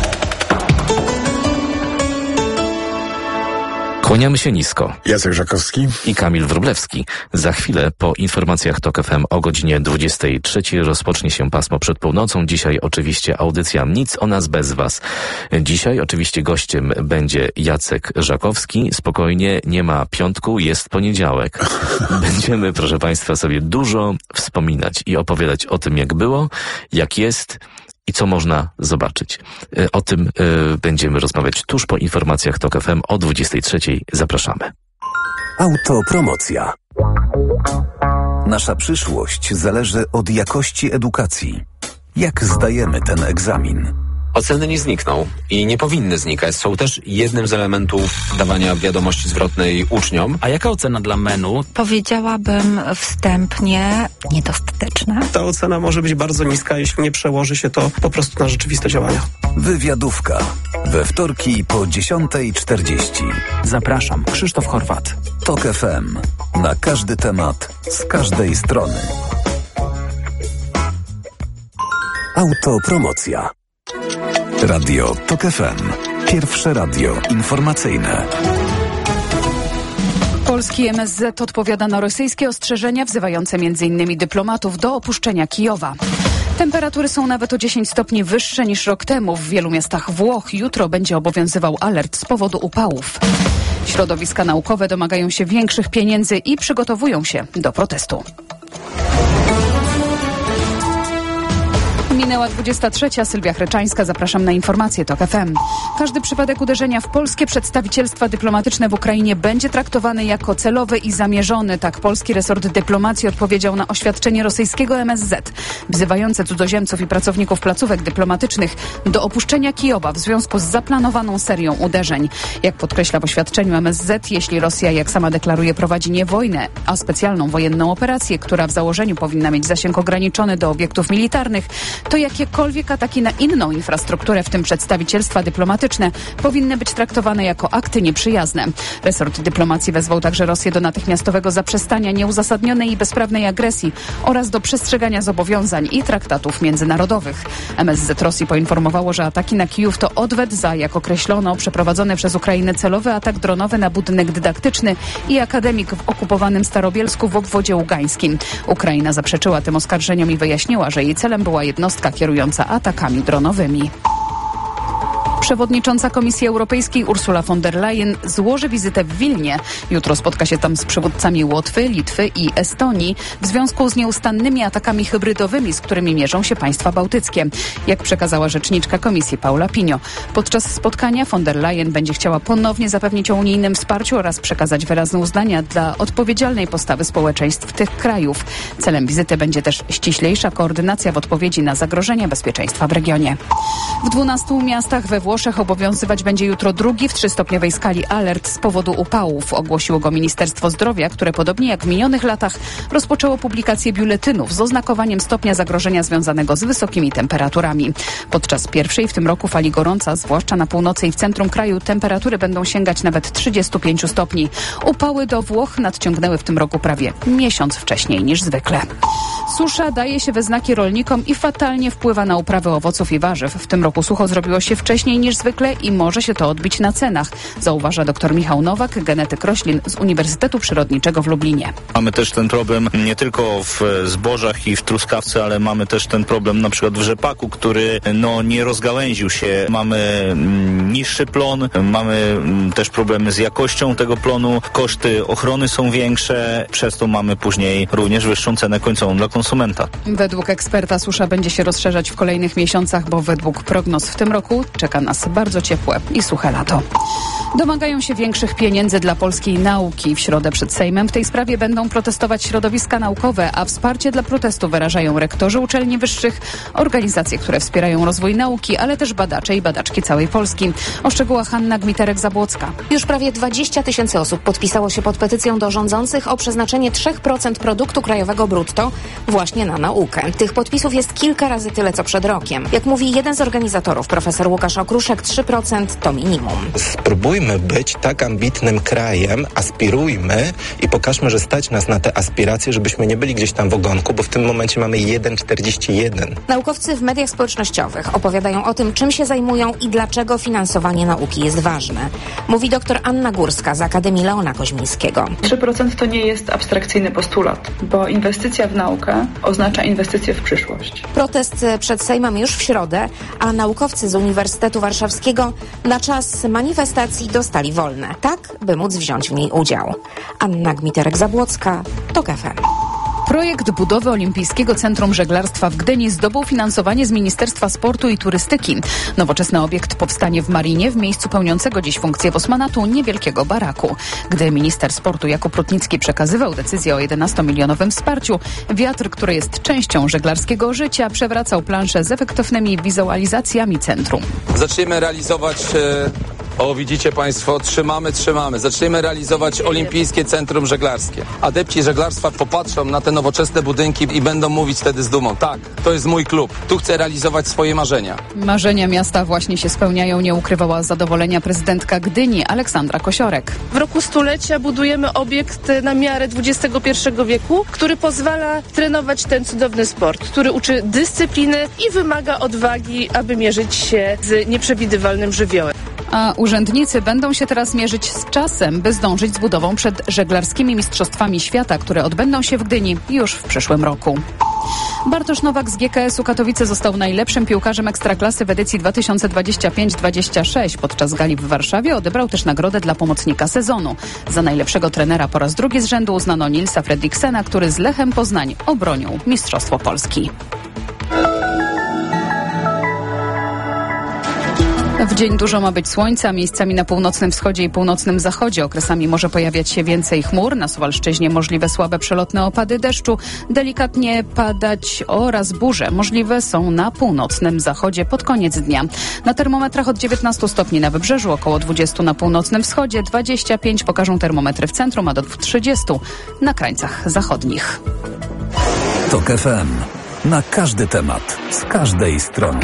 [SPEAKER 4] Kłaniamy się nisko.
[SPEAKER 5] Jacek Żakowski
[SPEAKER 4] I Kamil Wróblewski. Za chwilę po informacjach TOK FM o godzinie 23 rozpocznie się pasmo przed północą. Dzisiaj oczywiście audycja Nic o nas bez was. Dzisiaj oczywiście gościem będzie Jacek Żakowski. Spokojnie, nie ma piątku, jest poniedziałek. Będziemy, proszę Państwa, sobie dużo wspominać i opowiadać o tym, jak było, jak jest i co można zobaczyć. O tym będziemy rozmawiać tuż po informacjach TOK FM o 23. Zapraszamy.
[SPEAKER 6] Autopromocja. Nasza przyszłość zależy od jakości edukacji. Jak zdajemy ten egzamin?
[SPEAKER 7] Oceny nie znikną i nie powinny znikać. Są też jednym z elementów dawania wiadomości zwrotnej uczniom.
[SPEAKER 8] A jaka ocena dla MEN-u?
[SPEAKER 9] Powiedziałabym wstępnie niedostateczna.
[SPEAKER 10] Ta ocena może być bardzo niska, jeśli nie przełoży się to po prostu na rzeczywiste działania.
[SPEAKER 6] Wywiadówka. We wtorki po 10:40.
[SPEAKER 8] Zapraszam, Krzysztof Horwat.
[SPEAKER 6] TOK FM. Na każdy temat, z każdej strony. Autopromocja. Radio TOK FM. Pierwsze radio informacyjne.
[SPEAKER 11] Polski MSZ odpowiada na rosyjskie ostrzeżenia wzywające m.in. dyplomatów do opuszczenia Kijowa. Temperatury są nawet o 10 stopni wyższe niż rok temu. W wielu miastach Włoch jutro będzie obowiązywał alert z powodu upałów. Środowiska naukowe domagają się większych pieniędzy i przygotowują się do protestu. Minęła 23. Sylwia Chryczańska. Zapraszam na informacje TOK FM. Każdy przypadek uderzenia w polskie przedstawicielstwa dyplomatyczne w Ukrainie będzie traktowany jako celowy i zamierzony. Tak polski resort dyplomacji odpowiedział na oświadczenie rosyjskiego MSZ wzywające cudzoziemców i pracowników placówek dyplomatycznych do opuszczenia Kijowa w związku z zaplanowaną serią uderzeń. Jak podkreśla w oświadczeniu MSZ, jeśli Rosja, jak sama deklaruje, prowadzi nie wojnę, a specjalną wojenną operację, która w założeniu powinna mieć zasięg ograniczony do obiektów militarnych, to jakiekolwiek ataki na inną infrastrukturę, w tym przedstawicielstwa dyplomatyczne, powinny być traktowane jako akty nieprzyjazne. Resort dyplomacji wezwał także Rosję do natychmiastowego zaprzestania nieuzasadnionej i bezprawnej agresji oraz do przestrzegania zobowiązań i traktatów międzynarodowych. MSZ Rosji poinformowało, że ataki na Kijów to odwet za, jak określono, przeprowadzony przez Ukrainę celowy atak dronowy na budynek dydaktyczny i akademik w okupowanym Starobielsku w obwodzie ługańskim. Ukraina zaprzeczyła tym oskarżeniom i wyjaśniła, że jej celem była jednostka kierująca atakami dronowymi. Przewodnicząca Komisji Europejskiej Ursula von der Leyen złoży wizytę w Wilnie. Jutro spotka się tam z przywódcami Łotwy, Litwy i Estonii w związku z nieustannymi atakami hybrydowymi, z którymi mierzą się państwa bałtyckie. Jak przekazała rzeczniczka Komisji Paula Pinio. Podczas spotkania von der Leyen będzie chciała ponownie zapewnić o unijnym wsparciu oraz przekazać wyrazne uznania dla odpowiedzialnej postawy społeczeństw tych krajów. Celem wizyty będzie też ściślejsza koordynacja w odpowiedzi na zagrożenia bezpieczeństwa w regionie. W 12 miastach we Włoszech obowiązywać będzie jutro drugi w 3-stopniowej skali alert z powodu upałów. Ogłosiło go Ministerstwo Zdrowia, które podobnie jak w minionych latach rozpoczęło publikację biuletynów z oznakowaniem stopnia zagrożenia związanego z wysokimi temperaturami. Podczas pierwszej w tym roku fali gorąca, zwłaszcza na północy i w centrum kraju, temperatury będą sięgać nawet 35 stopni. Upały do Włoch nadciągnęły w tym roku prawie miesiąc wcześniej niż zwykle. Susza daje się we znaki rolnikom i fatalnie wpływa na uprawy owoców i warzyw. W tym roku sucho zrobiło się wcześniej niż zwykle i może się to odbić na cenach, zauważa dr Michał Nowak, genetyk roślin z Uniwersytetu Przyrodniczego w Lublinie.
[SPEAKER 12] Mamy też ten problem nie tylko w zbożach i w truskawce, ale mamy też ten problem na przykład w rzepaku, który nie rozgałęził się. Mamy niższy plon, mamy też problemy z jakością tego plonu, koszty ochrony są większe, przez to mamy później również wyższą cenę końcową dla konsumenta.
[SPEAKER 11] Według eksperta susza będzie się rozszerzać w kolejnych miesiącach, bo według prognoz w tym roku czeka nas bardzo ciepłe i suche lato. Domagają się większych pieniędzy dla polskiej nauki. W środę przed Sejmem w tej sprawie będą protestować środowiska naukowe, a wsparcie dla protestu wyrażają rektorzy uczelni wyższych, organizacje, które wspierają rozwój nauki, ale też badacze i badaczki całej Polski. O szczegółach Hanna Gmiterek-Zabłocka.
[SPEAKER 13] Już prawie 20 000 osób podpisało się pod petycją do rządzących o przeznaczenie 3% produktu krajowego brutto właśnie na naukę. Tych podpisów jest kilka razy tyle, co przed rokiem. Jak mówi jeden z organizatorów, profesor Łukasz Okrut, okruszek 3% to minimum.
[SPEAKER 5] Spróbujmy być tak ambitnym krajem, aspirujmy i pokażmy, że stać nas na te aspiracje, żebyśmy nie byli gdzieś tam w ogonku, bo w tym momencie mamy 1,41.
[SPEAKER 13] Naukowcy w mediach społecznościowych opowiadają o tym, czym się zajmują i dlaczego finansowanie nauki jest ważne. Mówi dr Anna Górska z Akademii Leona Koźmińskiego.
[SPEAKER 14] 3% to nie jest abstrakcyjny postulat, bo inwestycja w naukę oznacza inwestycję w przyszłość.
[SPEAKER 13] Protest przed Sejmem już w środę, a naukowcy z Uniwersytetu Warszawskiego na czas manifestacji dostali wolne, tak by móc wziąć w niej udział. Anna Gmiterek-Zabłocka, TOK FM.
[SPEAKER 11] Projekt budowy Olimpijskiego Centrum Żeglarstwa w Gdyni zdobył finansowanie z Ministerstwa Sportu i Turystyki. Nowoczesny obiekt powstanie w Marinie, w miejscu pełniącego dziś funkcję bosmanatu niewielkiego baraku. Gdy minister sportu Jakub Rutnicki przekazywał decyzję o 11-milionowym wsparciu, wiatr, który jest częścią żeglarskiego życia, przewracał planszę z efektownymi wizualizacjami centrum.
[SPEAKER 15] Zaczniemy realizować... widzicie Państwo, trzymamy. Zaczniemy realizować Olimpijskie Centrum Żeglarskie. Adepci żeglarstwa popatrzą na te nowoczesne budynki i będą mówić wtedy z dumą: tak, to jest mój klub, tu chcę realizować swoje marzenia.
[SPEAKER 11] Marzenia miasta właśnie się spełniają, nie ukrywała zadowolenia prezydentka Gdyni Aleksandra Kosiorek.
[SPEAKER 16] W roku stulecia budujemy obiekt na miarę XXI wieku, który pozwala trenować ten cudowny sport, który uczy dyscypliny i wymaga odwagi, aby mierzyć się z nieprzewidywalnym żywiołem.
[SPEAKER 11] A urzędnicy będą się teraz mierzyć z czasem, by zdążyć z budową przed żeglarskimi mistrzostwami świata, które odbędą się w Gdyni już w przyszłym roku. Bartosz Nowak z GKS-u Katowice został najlepszym piłkarzem Ekstraklasy w edycji 2025-26. Podczas gali w Warszawie odebrał też nagrodę dla pomocnika sezonu. Za najlepszego trenera po raz drugi z rzędu uznano Nilsa Fredriksena, który z Lechem Poznań obronił Mistrzostwo Polski. W dzień dużo ma być słońca, miejscami na północnym wschodzie i północnym zachodzie. Okresami może pojawiać się więcej chmur, na Suwalszczyźnie możliwe słabe przelotne opady deszczu, delikatnie padać oraz burze. Możliwe są na północnym zachodzie pod koniec dnia. Na termometrach od 19 stopni na wybrzeżu, około 20 na północnym wschodzie, 25 pokażą termometry w centrum, a do 30 na krańcach zachodnich.
[SPEAKER 6] TOK FM. Na każdy temat, z każdej strony.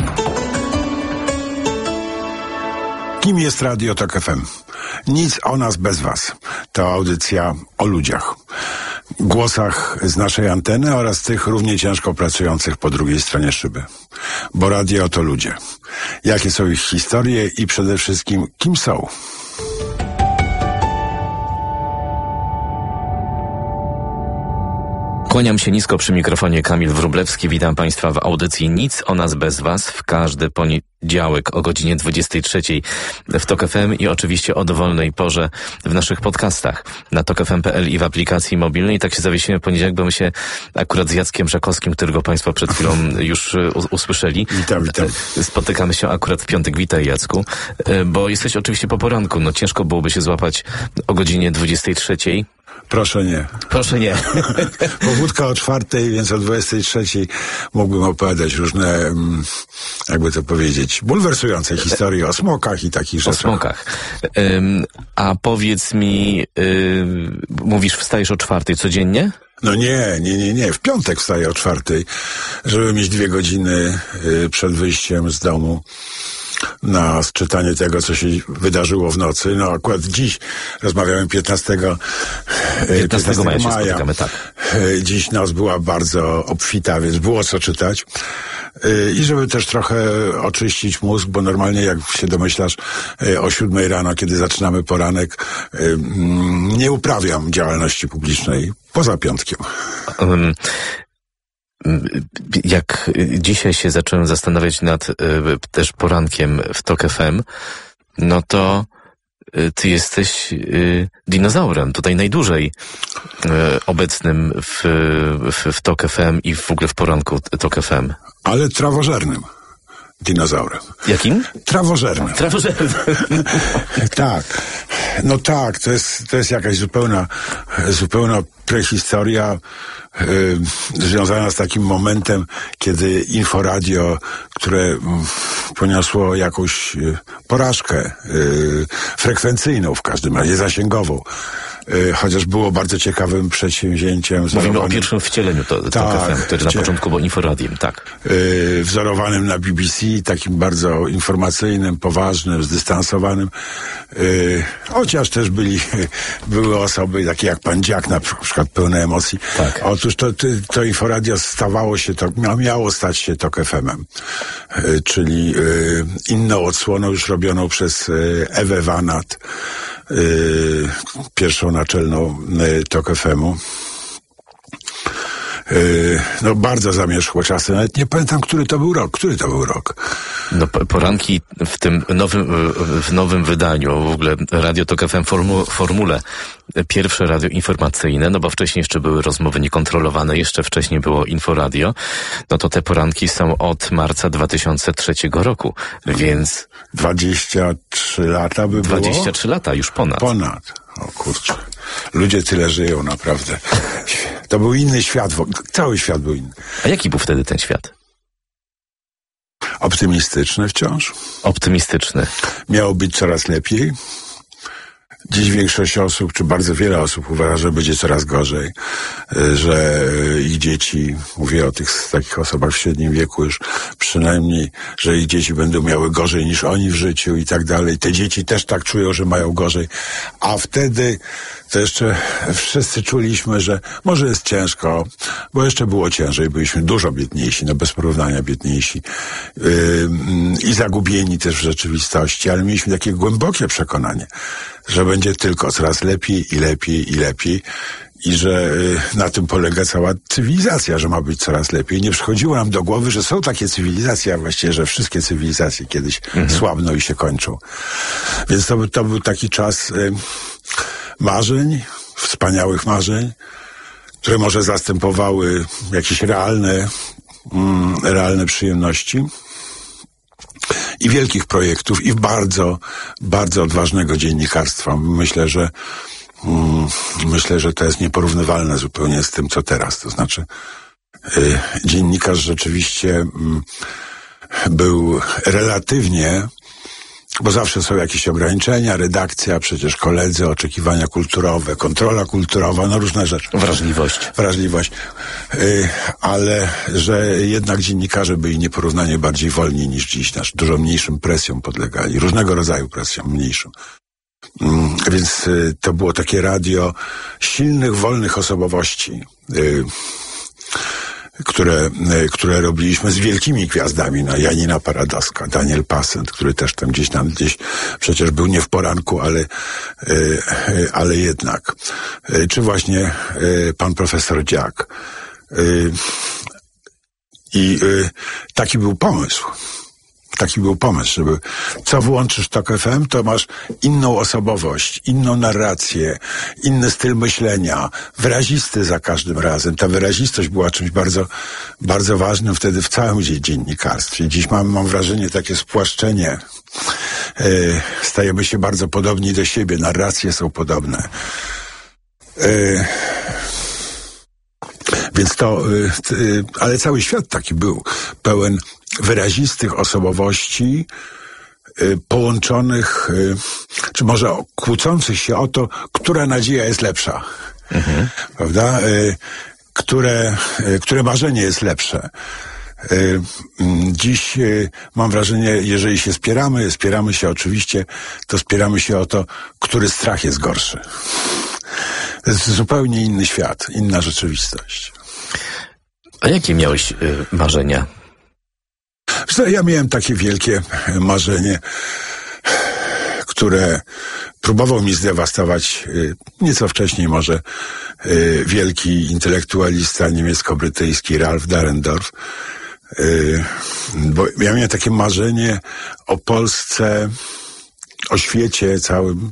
[SPEAKER 17] Kim jest Radio TOK FM? Nic o nas bez was. To audycja o ludziach. Głosach z naszej anteny oraz tych równie ciężko pracujących po drugiej stronie szyby. Bo radio to ludzie. Jakie są ich historie i przede wszystkim kim są?
[SPEAKER 4] Kłaniam się nisko przy mikrofonie, Kamil Wróblewski. Witam Państwa w audycji Nic o nas bez was w każdy poniedziałek o godzinie 23 w TOK FM i oczywiście o dowolnej porze w naszych podcastach na tokfm.pl i w aplikacji mobilnej. Tak się zawiesiłem w poniedziałek, bo my się akurat z Jackiem Żakowskim, którego Państwo przed chwilą już usłyszeli.
[SPEAKER 17] Witam.
[SPEAKER 4] Spotykamy się akurat w piątek. Witaj, Jacku. Bo jesteś oczywiście po poranku. No ciężko byłoby się złapać o godzinie 23.
[SPEAKER 17] Proszę nie. Powódka o 4:00, więc o 23:00 mógłbym opowiadać różne, jakby to powiedzieć, bulwersujące historie o smokach i takich rzeczach.
[SPEAKER 4] O smokach. A powiedz mi, mówisz, wstajesz o 4:00 codziennie?
[SPEAKER 17] No nie. W piątek wstaję o 4:00, żeby mieć 2 godziny przed wyjściem z domu na czytanie tego, co się wydarzyło w nocy. No akurat dziś rozmawiałem 15 maja.
[SPEAKER 4] Spotykamy, tak.
[SPEAKER 17] Dziś noc była bardzo obfita, więc było co czytać. I żeby też trochę oczyścić mózg, bo normalnie, jak się domyślasz, o 7:00 rano, kiedy zaczynamy poranek, nie uprawiam działalności publicznej poza piątkiem.
[SPEAKER 4] Jak dzisiaj się zacząłem zastanawiać nad też porankiem w TOK FM, no to ty jesteś dinozaurem, tutaj najdłużej obecnym w TOK FM i w ogóle w poranku TOK FM.
[SPEAKER 17] Ale trawożernym dinozaurem.
[SPEAKER 4] Jakim?
[SPEAKER 17] Trawożernym. Tak. No tak, to jest jakaś zupełna prehistoria związana z takim momentem, kiedy Inforadio, które poniosło jakąś porażkę frekwencyjną, w każdym razie zasięgową, chociaż było bardzo ciekawym przedsięwzięciem.
[SPEAKER 4] Mówimy o pierwszym wcieleniu TOK FM, który na początku był inforadiem, tak.
[SPEAKER 17] Wzorowanym na BBC, takim bardzo informacyjnym, poważnym, zdystansowanym. Chociaż też były osoby takie jak pan Dziak, na przykład pełne emocji.
[SPEAKER 4] Tak.
[SPEAKER 17] Otóż to inforadio stawało się, miało stać się TOK FM-em. Czyli inną odsłoną już robioną przez Ewę Wanat, pierwszą naczelną TOK FM-u. No bardzo zamierzchłe czasy. Nawet nie pamiętam, który to był rok.
[SPEAKER 4] No, poranki w nowym wydaniu, w ogóle Radio TOK FM formule pierwsze radio informacyjne, no bo wcześniej jeszcze były rozmowy niekontrolowane, jeszcze wcześniej było Inforadio, no to te poranki są od marca 2003 roku, więc...
[SPEAKER 17] 23 lata by było?
[SPEAKER 4] 23 lata, już ponad.
[SPEAKER 17] O kurczę. Ludzie tyle żyją, naprawdę. To był inny świat, cały świat był inny.
[SPEAKER 4] A jaki był wtedy ten świat?
[SPEAKER 17] Optymistyczny wciąż.
[SPEAKER 4] Optymistyczny.
[SPEAKER 17] Miało być coraz lepiej. Dziś większość osób, czy bardzo wiele osób uważa, że będzie coraz gorzej, że ich dzieci, mówię o takich osobach w średnim wieku już przynajmniej, że ich dzieci będą miały gorzej niż oni w życiu i tak dalej. Te dzieci też tak czują, że mają gorzej. A wtedy to jeszcze wszyscy czuliśmy, że może jest ciężko, bo jeszcze było ciężej, byliśmy dużo biedniejsi, no bez porównania biedniejsi i zagubieni też w rzeczywistości, ale mieliśmy takie głębokie przekonanie, że będzie tylko coraz lepiej i lepiej i lepiej i że na tym polega cała cywilizacja, że ma być coraz lepiej. Nie przychodziło nam do głowy, że są takie cywilizacje, a właściwie, że wszystkie cywilizacje kiedyś słabną i się kończą. Więc to był taki czas marzeń, wspaniałych marzeń, które może zastępowały jakieś realne przyjemności i wielkich projektów i bardzo, bardzo odważnego dziennikarstwa. Myślę, że to jest nieporównywalne zupełnie z tym, co teraz. To znaczy dziennikarz rzeczywiście był relatywnie, bo zawsze są jakieś ograniczenia, redakcja, przecież koledzy, oczekiwania kulturowe, kontrola kulturowa, no różne rzeczy. Wrażliwość. Ale że jednak dziennikarze byli nieporównanie bardziej wolni niż dziś, dużo mniejszym presjom podlegali, różnego rodzaju presjom mniejszym. Więc to było takie radio silnych, wolnych osobowości, które robiliśmy z wielkimi gwiazdami, no Janina Paradowska, Daniel Passent, który też tam gdzieś przecież był nie w poranku, ale jednak. Czy właśnie pan profesor Dziak. I taki był pomysł, żeby co włączysz TOK FM, to masz inną osobowość, inną narrację, inny styl myślenia, wyrazisty za każdym razem. Ta wyrazistość była czymś bardzo, bardzo ważnym wtedy w całym dziennikarstwie. Dziś mam wrażenie, takie spłaszczenie. Stajemy się bardzo podobni do siebie, narracje są podobne. Więc ale cały świat taki był, pełen wyrazistych osobowości, połączonych, czy może kłócących się o to, która nadzieja jest lepsza. Prawda? Które marzenie jest lepsze. Dziś mam wrażenie, jeżeli się spieramy się oczywiście, to spieramy się o to, który strach jest gorszy. To jest zupełnie inny świat, inna rzeczywistość.
[SPEAKER 4] A jakie miałeś marzenia?
[SPEAKER 17] Ja miałem takie wielkie marzenie, które próbował mi zdewastować nieco wcześniej może wielki intelektualista niemiecko-brytyjski Ralph Dahrendorf. Bo ja miałem takie marzenie o Polsce, o świecie całym,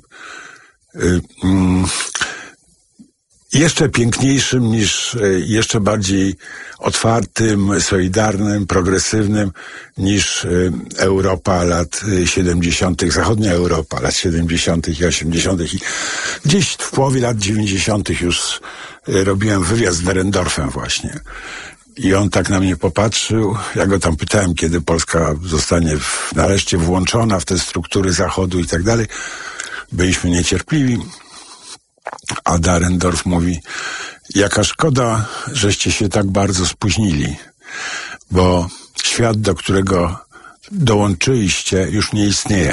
[SPEAKER 17] jeszcze piękniejszym niż, jeszcze bardziej otwartym, solidarnym, progresywnym niż Europa lat 70., zachodnia Europa lat 70. i 80. I gdzieś w połowie lat 90. już robiłem wywiad z Dahrendorfem właśnie. I on tak na mnie popatrzył, ja go tam pytałem, kiedy Polska zostanie nareszcie włączona w te struktury Zachodu i tak dalej. Byliśmy niecierpliwi. a Dahrendorf mówi: jaka szkoda, żeście się tak bardzo spóźnili, bo świat, do którego dołączyliście, już nie istnieje.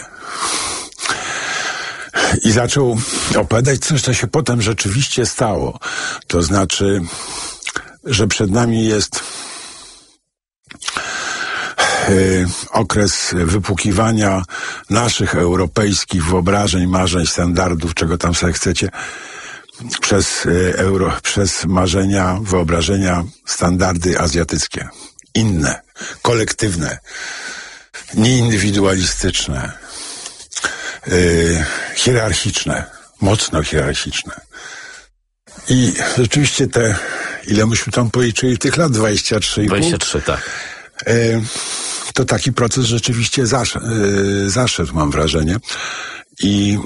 [SPEAKER 17] I zaczął opowiadać coś, co się potem rzeczywiście stało. To znaczy, że przed nami jest okres wypłukiwania naszych europejskich wyobrażeń, marzeń, standardów, czego tam sobie chcecie, przez marzenia, wyobrażenia, standardy azjatyckie. Inne, kolektywne, nieindywidualistyczne, hierarchiczne, mocno hierarchiczne. I rzeczywiście ile myśmy tam policzyli tych lat, 23,5?
[SPEAKER 4] 23, tak.
[SPEAKER 17] To taki proces rzeczywiście zaszedł, mam wrażenie. I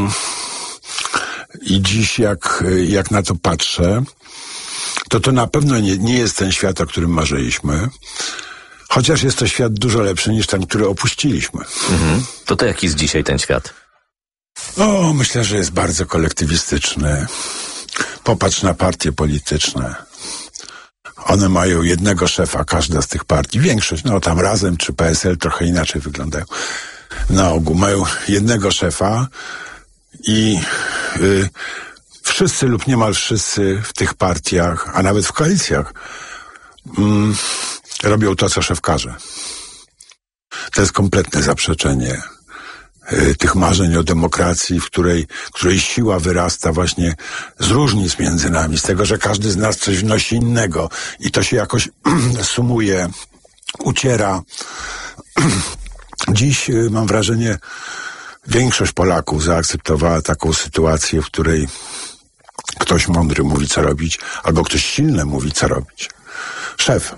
[SPEAKER 17] dziś jak na to patrzę, to na pewno nie jest ten świat, o którym marzyliśmy. Chociaż jest to świat dużo lepszy niż ten, który opuściliśmy.
[SPEAKER 4] Mhm. To jaki jest dzisiaj ten świat?
[SPEAKER 17] Myślę, że jest bardzo kolektywistyczny. Popatrz na partie polityczne. One mają jednego szefa, każda z tych partii. Większość, tam Razem czy PSL trochę inaczej wyglądają. Na ogół mają jednego szefa i wszyscy lub niemal wszyscy w tych partiach, a nawet w koalicjach robią to, co szef każe. To jest kompletne zaprzeczenie tych marzeń o demokracji, w której siła wyrasta właśnie z różnic między nami, z tego, że każdy z nas coś wnosi innego i to się jakoś sumuje, uciera. Dziś mam wrażenie, większość Polaków zaakceptowała taką sytuację, w której ktoś mądry mówi, co robić, albo ktoś silny mówi, co robić. Szef.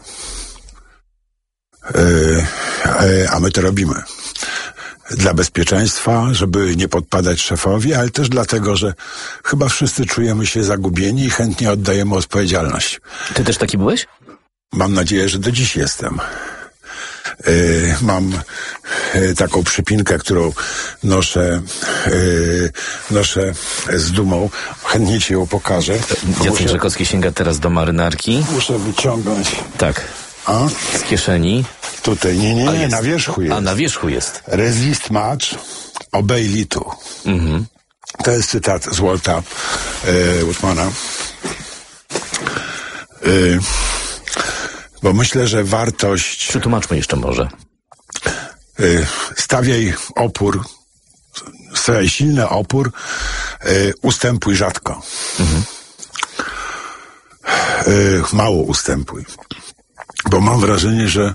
[SPEAKER 17] A my to robimy. Dla bezpieczeństwa, żeby nie podpadać szefowi, ale też dlatego, że chyba wszyscy czujemy się zagubieni i chętnie oddajemy odpowiedzialność.
[SPEAKER 4] Ty też taki byłeś?
[SPEAKER 17] Mam nadzieję, że do dziś jestem. Mam taką przypinkę, którą noszę z dumą. Chętnie ci ją pokażę.
[SPEAKER 4] Jacek Rzekowski sięga teraz do marynarki.
[SPEAKER 17] Muszę wyciągnąć.
[SPEAKER 4] Tak. Z kieszeni.
[SPEAKER 17] Tutaj, nie, na wierzchu jest.
[SPEAKER 4] A, na wierzchu jest.
[SPEAKER 17] Resist much, obey little.
[SPEAKER 4] Mhm.
[SPEAKER 17] To jest cytat z Walta Whitmana. Bo myślę, że wartość...
[SPEAKER 4] Przetłumaczmy jeszcze może.
[SPEAKER 17] Stawiaj silny opór, ustępuj rzadko.
[SPEAKER 4] Mhm.
[SPEAKER 17] Mało ustępuj. Bo mam wrażenie, że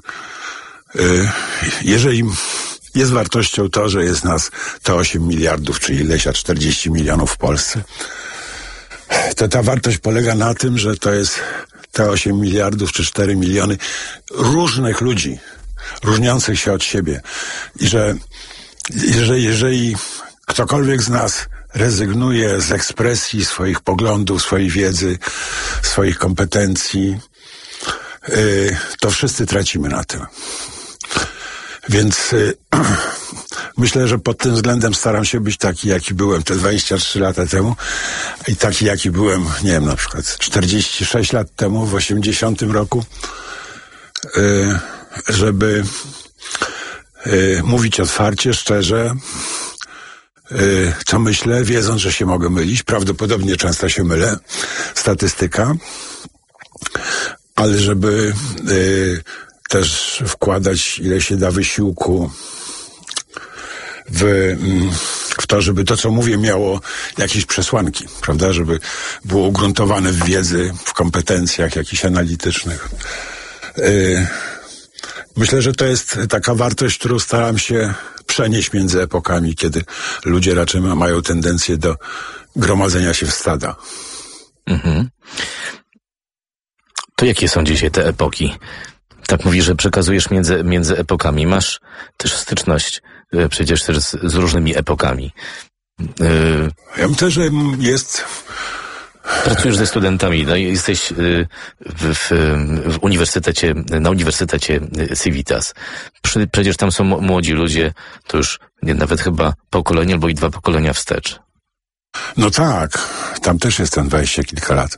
[SPEAKER 17] jeżeli jest wartością to, że jest nas te 8 miliardów, czy ileś, a 40 milionów w Polsce, to ta wartość polega na tym, że to jest te 8 miliardów, czy 4 miliony różnych ludzi, różniących się od siebie. I że jeżeli ktokolwiek z nas rezygnuje z ekspresji swoich poglądów, swojej wiedzy, swoich kompetencji, to wszyscy tracimy na tym. Więc myślę, że pod tym względem staram się być taki, jaki byłem te 23 lata temu i taki, jaki byłem, nie wiem, na przykład 46 lat temu, w 80 roku, żeby mówić otwarcie, szczerze, co myślę, wiedząc, że się mogę mylić. Prawdopodobnie często się mylę. Statystyka. Ale żeby też wkładać ile się da wysiłku w to, żeby to, co mówię, miało jakieś przesłanki, prawda? Żeby było ugruntowane w wiedzy, w kompetencjach jakichś analitycznych. Myślę, że to jest taka wartość, którą staram się przenieść między epokami, kiedy ludzie raczej mają tendencję do gromadzenia się w stada.
[SPEAKER 4] Mhm. To jakie są dzisiaj te epoki? Tak mówisz, że przekazujesz między epokami. Masz też styczność przecież też z różnymi epokami.
[SPEAKER 17] Ja myślę, że jest...
[SPEAKER 4] Pracujesz ze studentami, no jesteś w uniwersytecie, na Uniwersytecie Civitas. Przecież tam są młodzi ludzie, to już nawet chyba pokolenie albo i 2 pokolenia wstecz.
[SPEAKER 17] No tak, Tam też jestem 20 kilka lat.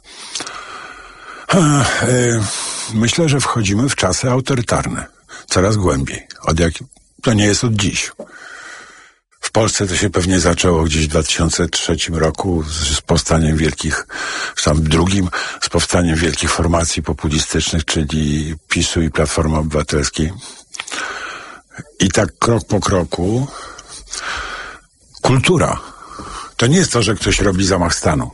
[SPEAKER 17] Myślę, że wchodzimy w czasy autorytarne. Coraz głębiej. To nie jest od dziś. W Polsce to się pewnie zaczęło gdzieś w 2003 roku z powstaniem wielkich, tam drugim, z powstaniem wielkich formacji populistycznych, czyli PiS-u i Platformy Obywatelskiej. I tak krok po kroku kultura. To nie jest to, że ktoś robi zamach stanu.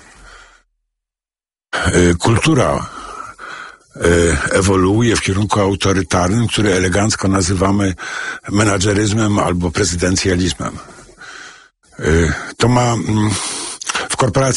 [SPEAKER 17] Kultura ewoluuje w kierunku autorytarnym, który elegancko nazywamy menadżeryzmem albo prezydencjalizmem. To ma w korporacji